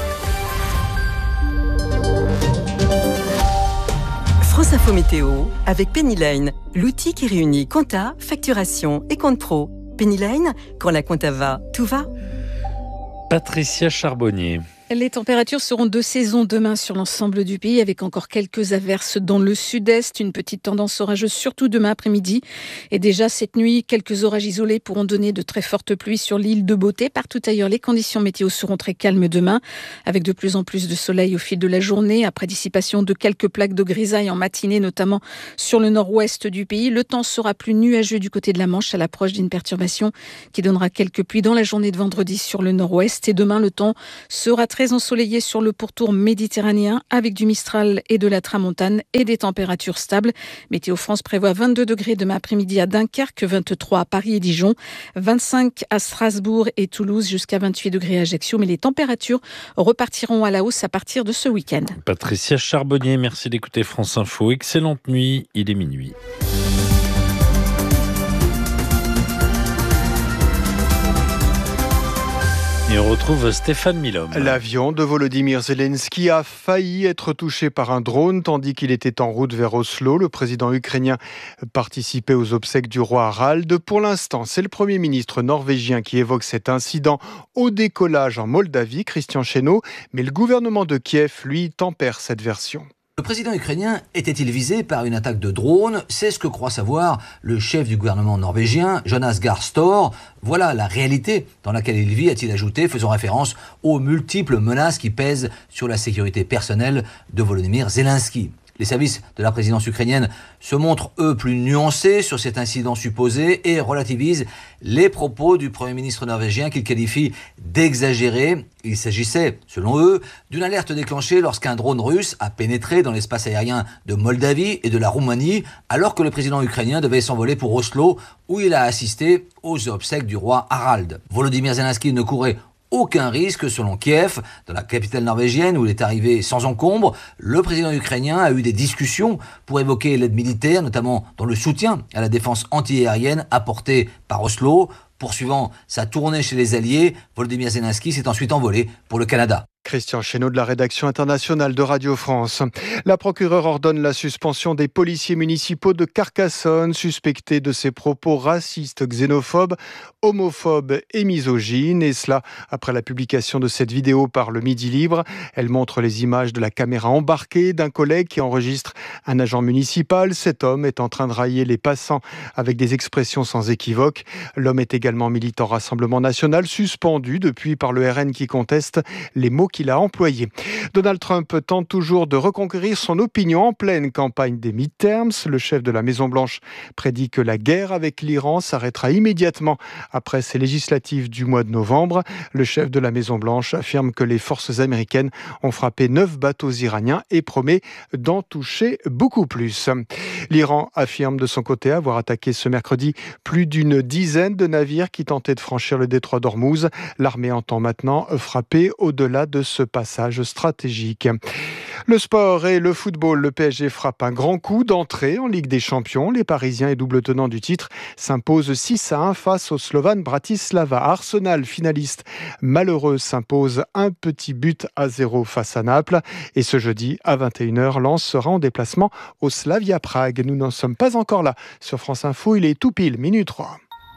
France Info Météo avec Pennyline, l'outil qui réunit compta, facturation et compte pro. Pennyline, quand la compta va, tout va. Patricia Charbonnier. Les températures seront de saison demain sur l'ensemble du pays avec encore quelques averses dans le sud-est. Une petite tendance orageuse surtout demain après-midi. Et déjà cette nuit, quelques orages isolés pourront donner de très fortes pluies sur l'île de Beauté. Partout ailleurs, les conditions météo seront très calmes demain avec de plus en plus de soleil au fil de la journée. Après dissipation de quelques plaques de grisaille en matinée, notamment sur le nord-ouest du pays. Le temps sera plus nuageux du côté de la Manche à l'approche d'une perturbation qui donnera quelques pluies dans la journée de vendredi sur le nord-ouest. Et demain, le temps sera très très ensoleillé sur le pourtour méditerranéen avec du Mistral et de la Tramontane et des températures stables. Météo France prévoit vingt-deux degrés demain après-midi à Dunkerque, vingt-trois à Paris et Dijon, vingt-cinq à Strasbourg et Toulouse, jusqu'à vingt-huit degrés à Ajaccio. Mais les températures repartiront à la hausse à partir de ce week-end. Patricia Charbonnier, merci d'écouter France Info. Excellente nuit, il est minuit. Et on retrouve Stéphane Milhomme. L'avion de Volodymyr Zelensky a failli être touché par un drone tandis qu'il était en route vers Oslo. Le président ukrainien participait aux obsèques du roi Harald. Pour l'instant, c'est le Premier ministre norvégien qui évoque cet incident au décollage en Moldavie, Christian Chesneau. Mais le gouvernement de Kiev, lui, tempère cette version. Le président ukrainien était-il visé par une attaque de drone ? C'est ce que croit savoir le chef du gouvernement norvégien, Jonas Gahr Store. Voilà la réalité dans laquelle il vit, a-t-il ajouté, faisant référence aux multiples menaces qui pèsent sur la sécurité personnelle de Volodymyr Zelensky. Les services de la présidence ukrainienne se montrent, eux, plus nuancés sur cet incident supposé et relativisent les propos du Premier ministre norvégien qu'ils qualifient d'exagérés. Il s'agissait, selon eux, d'une alerte déclenchée lorsqu'un drone russe a pénétré dans l'espace aérien de Moldavie et de la Roumanie, alors que le président ukrainien devait s'envoler pour Oslo, où il a assisté aux obsèques du roi Harald. Volodymyr Zelensky ne courait aucun risque selon Kiev. Dans la capitale norvégienne où il est arrivé sans encombre, le président ukrainien a eu des discussions pour évoquer l'aide militaire, notamment dans le soutien à la défense antiaérienne apportée par Oslo. Poursuivant sa tournée chez les Alliés, Volodymyr Zelensky s'est ensuite envolé pour le Canada. Christian Chesneau de la rédaction internationale de Radio France. La procureure ordonne la suspension des policiers municipaux de Carcassonne suspectés de ses propos racistes, xénophobes, homophobes et misogynes. Et cela après la publication de cette vidéo par le Midi Libre. Elle montre les images de la caméra embarquée d'un collègue qui enregistre un agent municipal. Cet homme est en train de railler les passants avec des expressions sans équivoque. L'homme est également militant Rassemblement National, suspendu depuis par le R N qui conteste les mots qu'il a employé. Donald Trump tente toujours de reconquérir son opinion en pleine campagne des midterms. Le chef de la Maison-Blanche prédit que la guerre avec l'Iran s'arrêtera immédiatement après ces législatives du mois de novembre. Le chef de la Maison-Blanche affirme que les forces américaines ont frappé neuf bateaux iraniens et promet d'en toucher beaucoup plus. L'Iran affirme de son côté avoir attaqué ce mercredi plus d'une dizaine de navires qui tentaient de franchir le détroit d'Ormuz. L'armée entend maintenant frapper au-delà de ce passage stratégique. Le sport et le football, le P S G frappe un grand coup d'entrée en Ligue des Champions. Les Parisiens et double tenants du titre s'imposent six à un face au Slovan Bratislava. Arsenal, finaliste malheureux, s'impose un petit but à zéro face à Naples. Et ce jeudi, à vingt et une heures, Lens sera en déplacement au Slavia Prague. Nous n'en sommes pas encore là. Sur France Info, il est tout pile, minute trois.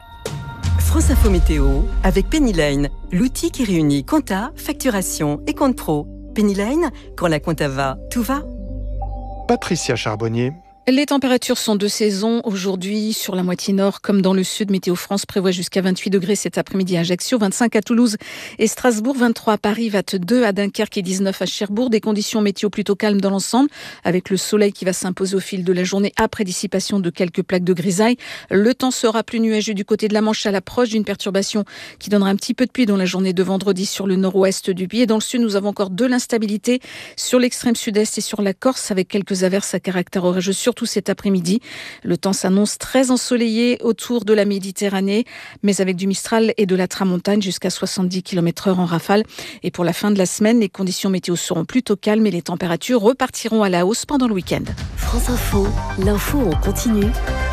France Info Météo avec Pennyline, l'outil qui réunit compta, facturation et compte pro. Pennyline, quand la compta va, tout va. Patricia Charbonnier. Les températures sont de saison aujourd'hui sur la moitié nord comme dans le sud. Météo France prévoit jusqu'à vingt-huit degrés cet après-midi à Ajaccio, vingt-cinq à Toulouse et Strasbourg, vingt-trois à Paris, vingt-deux à Dunkerque et dix-neuf à Cherbourg. Des conditions météo plutôt calmes dans l'ensemble avec le soleil qui va s'imposer au fil de la journée après dissipation de quelques plaques de grisaille. Le temps sera plus nuageux du côté de la Manche à l'approche d'une perturbation qui donnera un petit peu de pluie dans la journée de vendredi sur le nord-ouest du pays. Et dans le sud, nous avons encore de l'instabilité sur l'extrême sud-est et sur la Corse avec quelques averses à caractère orageux sur tout cet après-midi. Le temps s'annonce très ensoleillé autour de la Méditerranée, mais avec du Mistral et de la Tramontane jusqu'à soixante-dix kilomètres heure en rafale. Et pour la fin de la semaine, les conditions météo seront plutôt calmes et les températures repartiront à la hausse pendant le week-end. France Info, l'info en continu.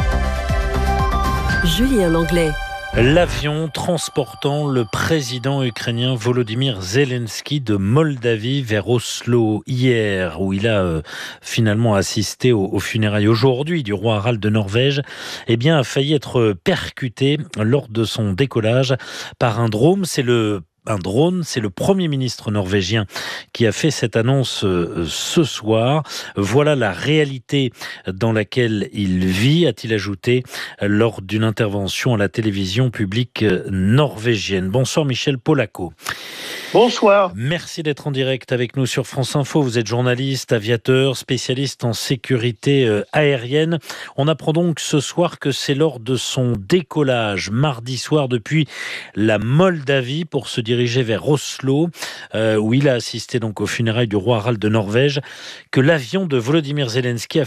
Julien Langlais. L'avion transportant le président ukrainien Volodymyr Zelensky de Moldavie vers Oslo hier, où il a euh, finalement assisté aux, aux funérailles aujourd'hui du roi Harald de Norvège, eh bien, a failli être percuté lors de son décollage par un drone. C'est le Un drone, c'est le Premier ministre norvégien qui a fait cette annonce euh, ce soir. Voilà la réalité dans laquelle il vit, a-t-il ajouté lors d'une intervention à la télévision publique norvégienne. Bonsoir Michel Polaco. Bonsoir. Merci d'être en direct avec nous sur France Info. Vous êtes journaliste, aviateur, spécialiste en sécurité euh, aérienne. On apprend donc ce soir que c'est lors de son décollage mardi soir depuis la Moldavie pour se diriger vers Oslo, euh, où il a assisté donc aux funérailles du roi Harald de Norvège, que l'avion de Volodymyr Zelensky a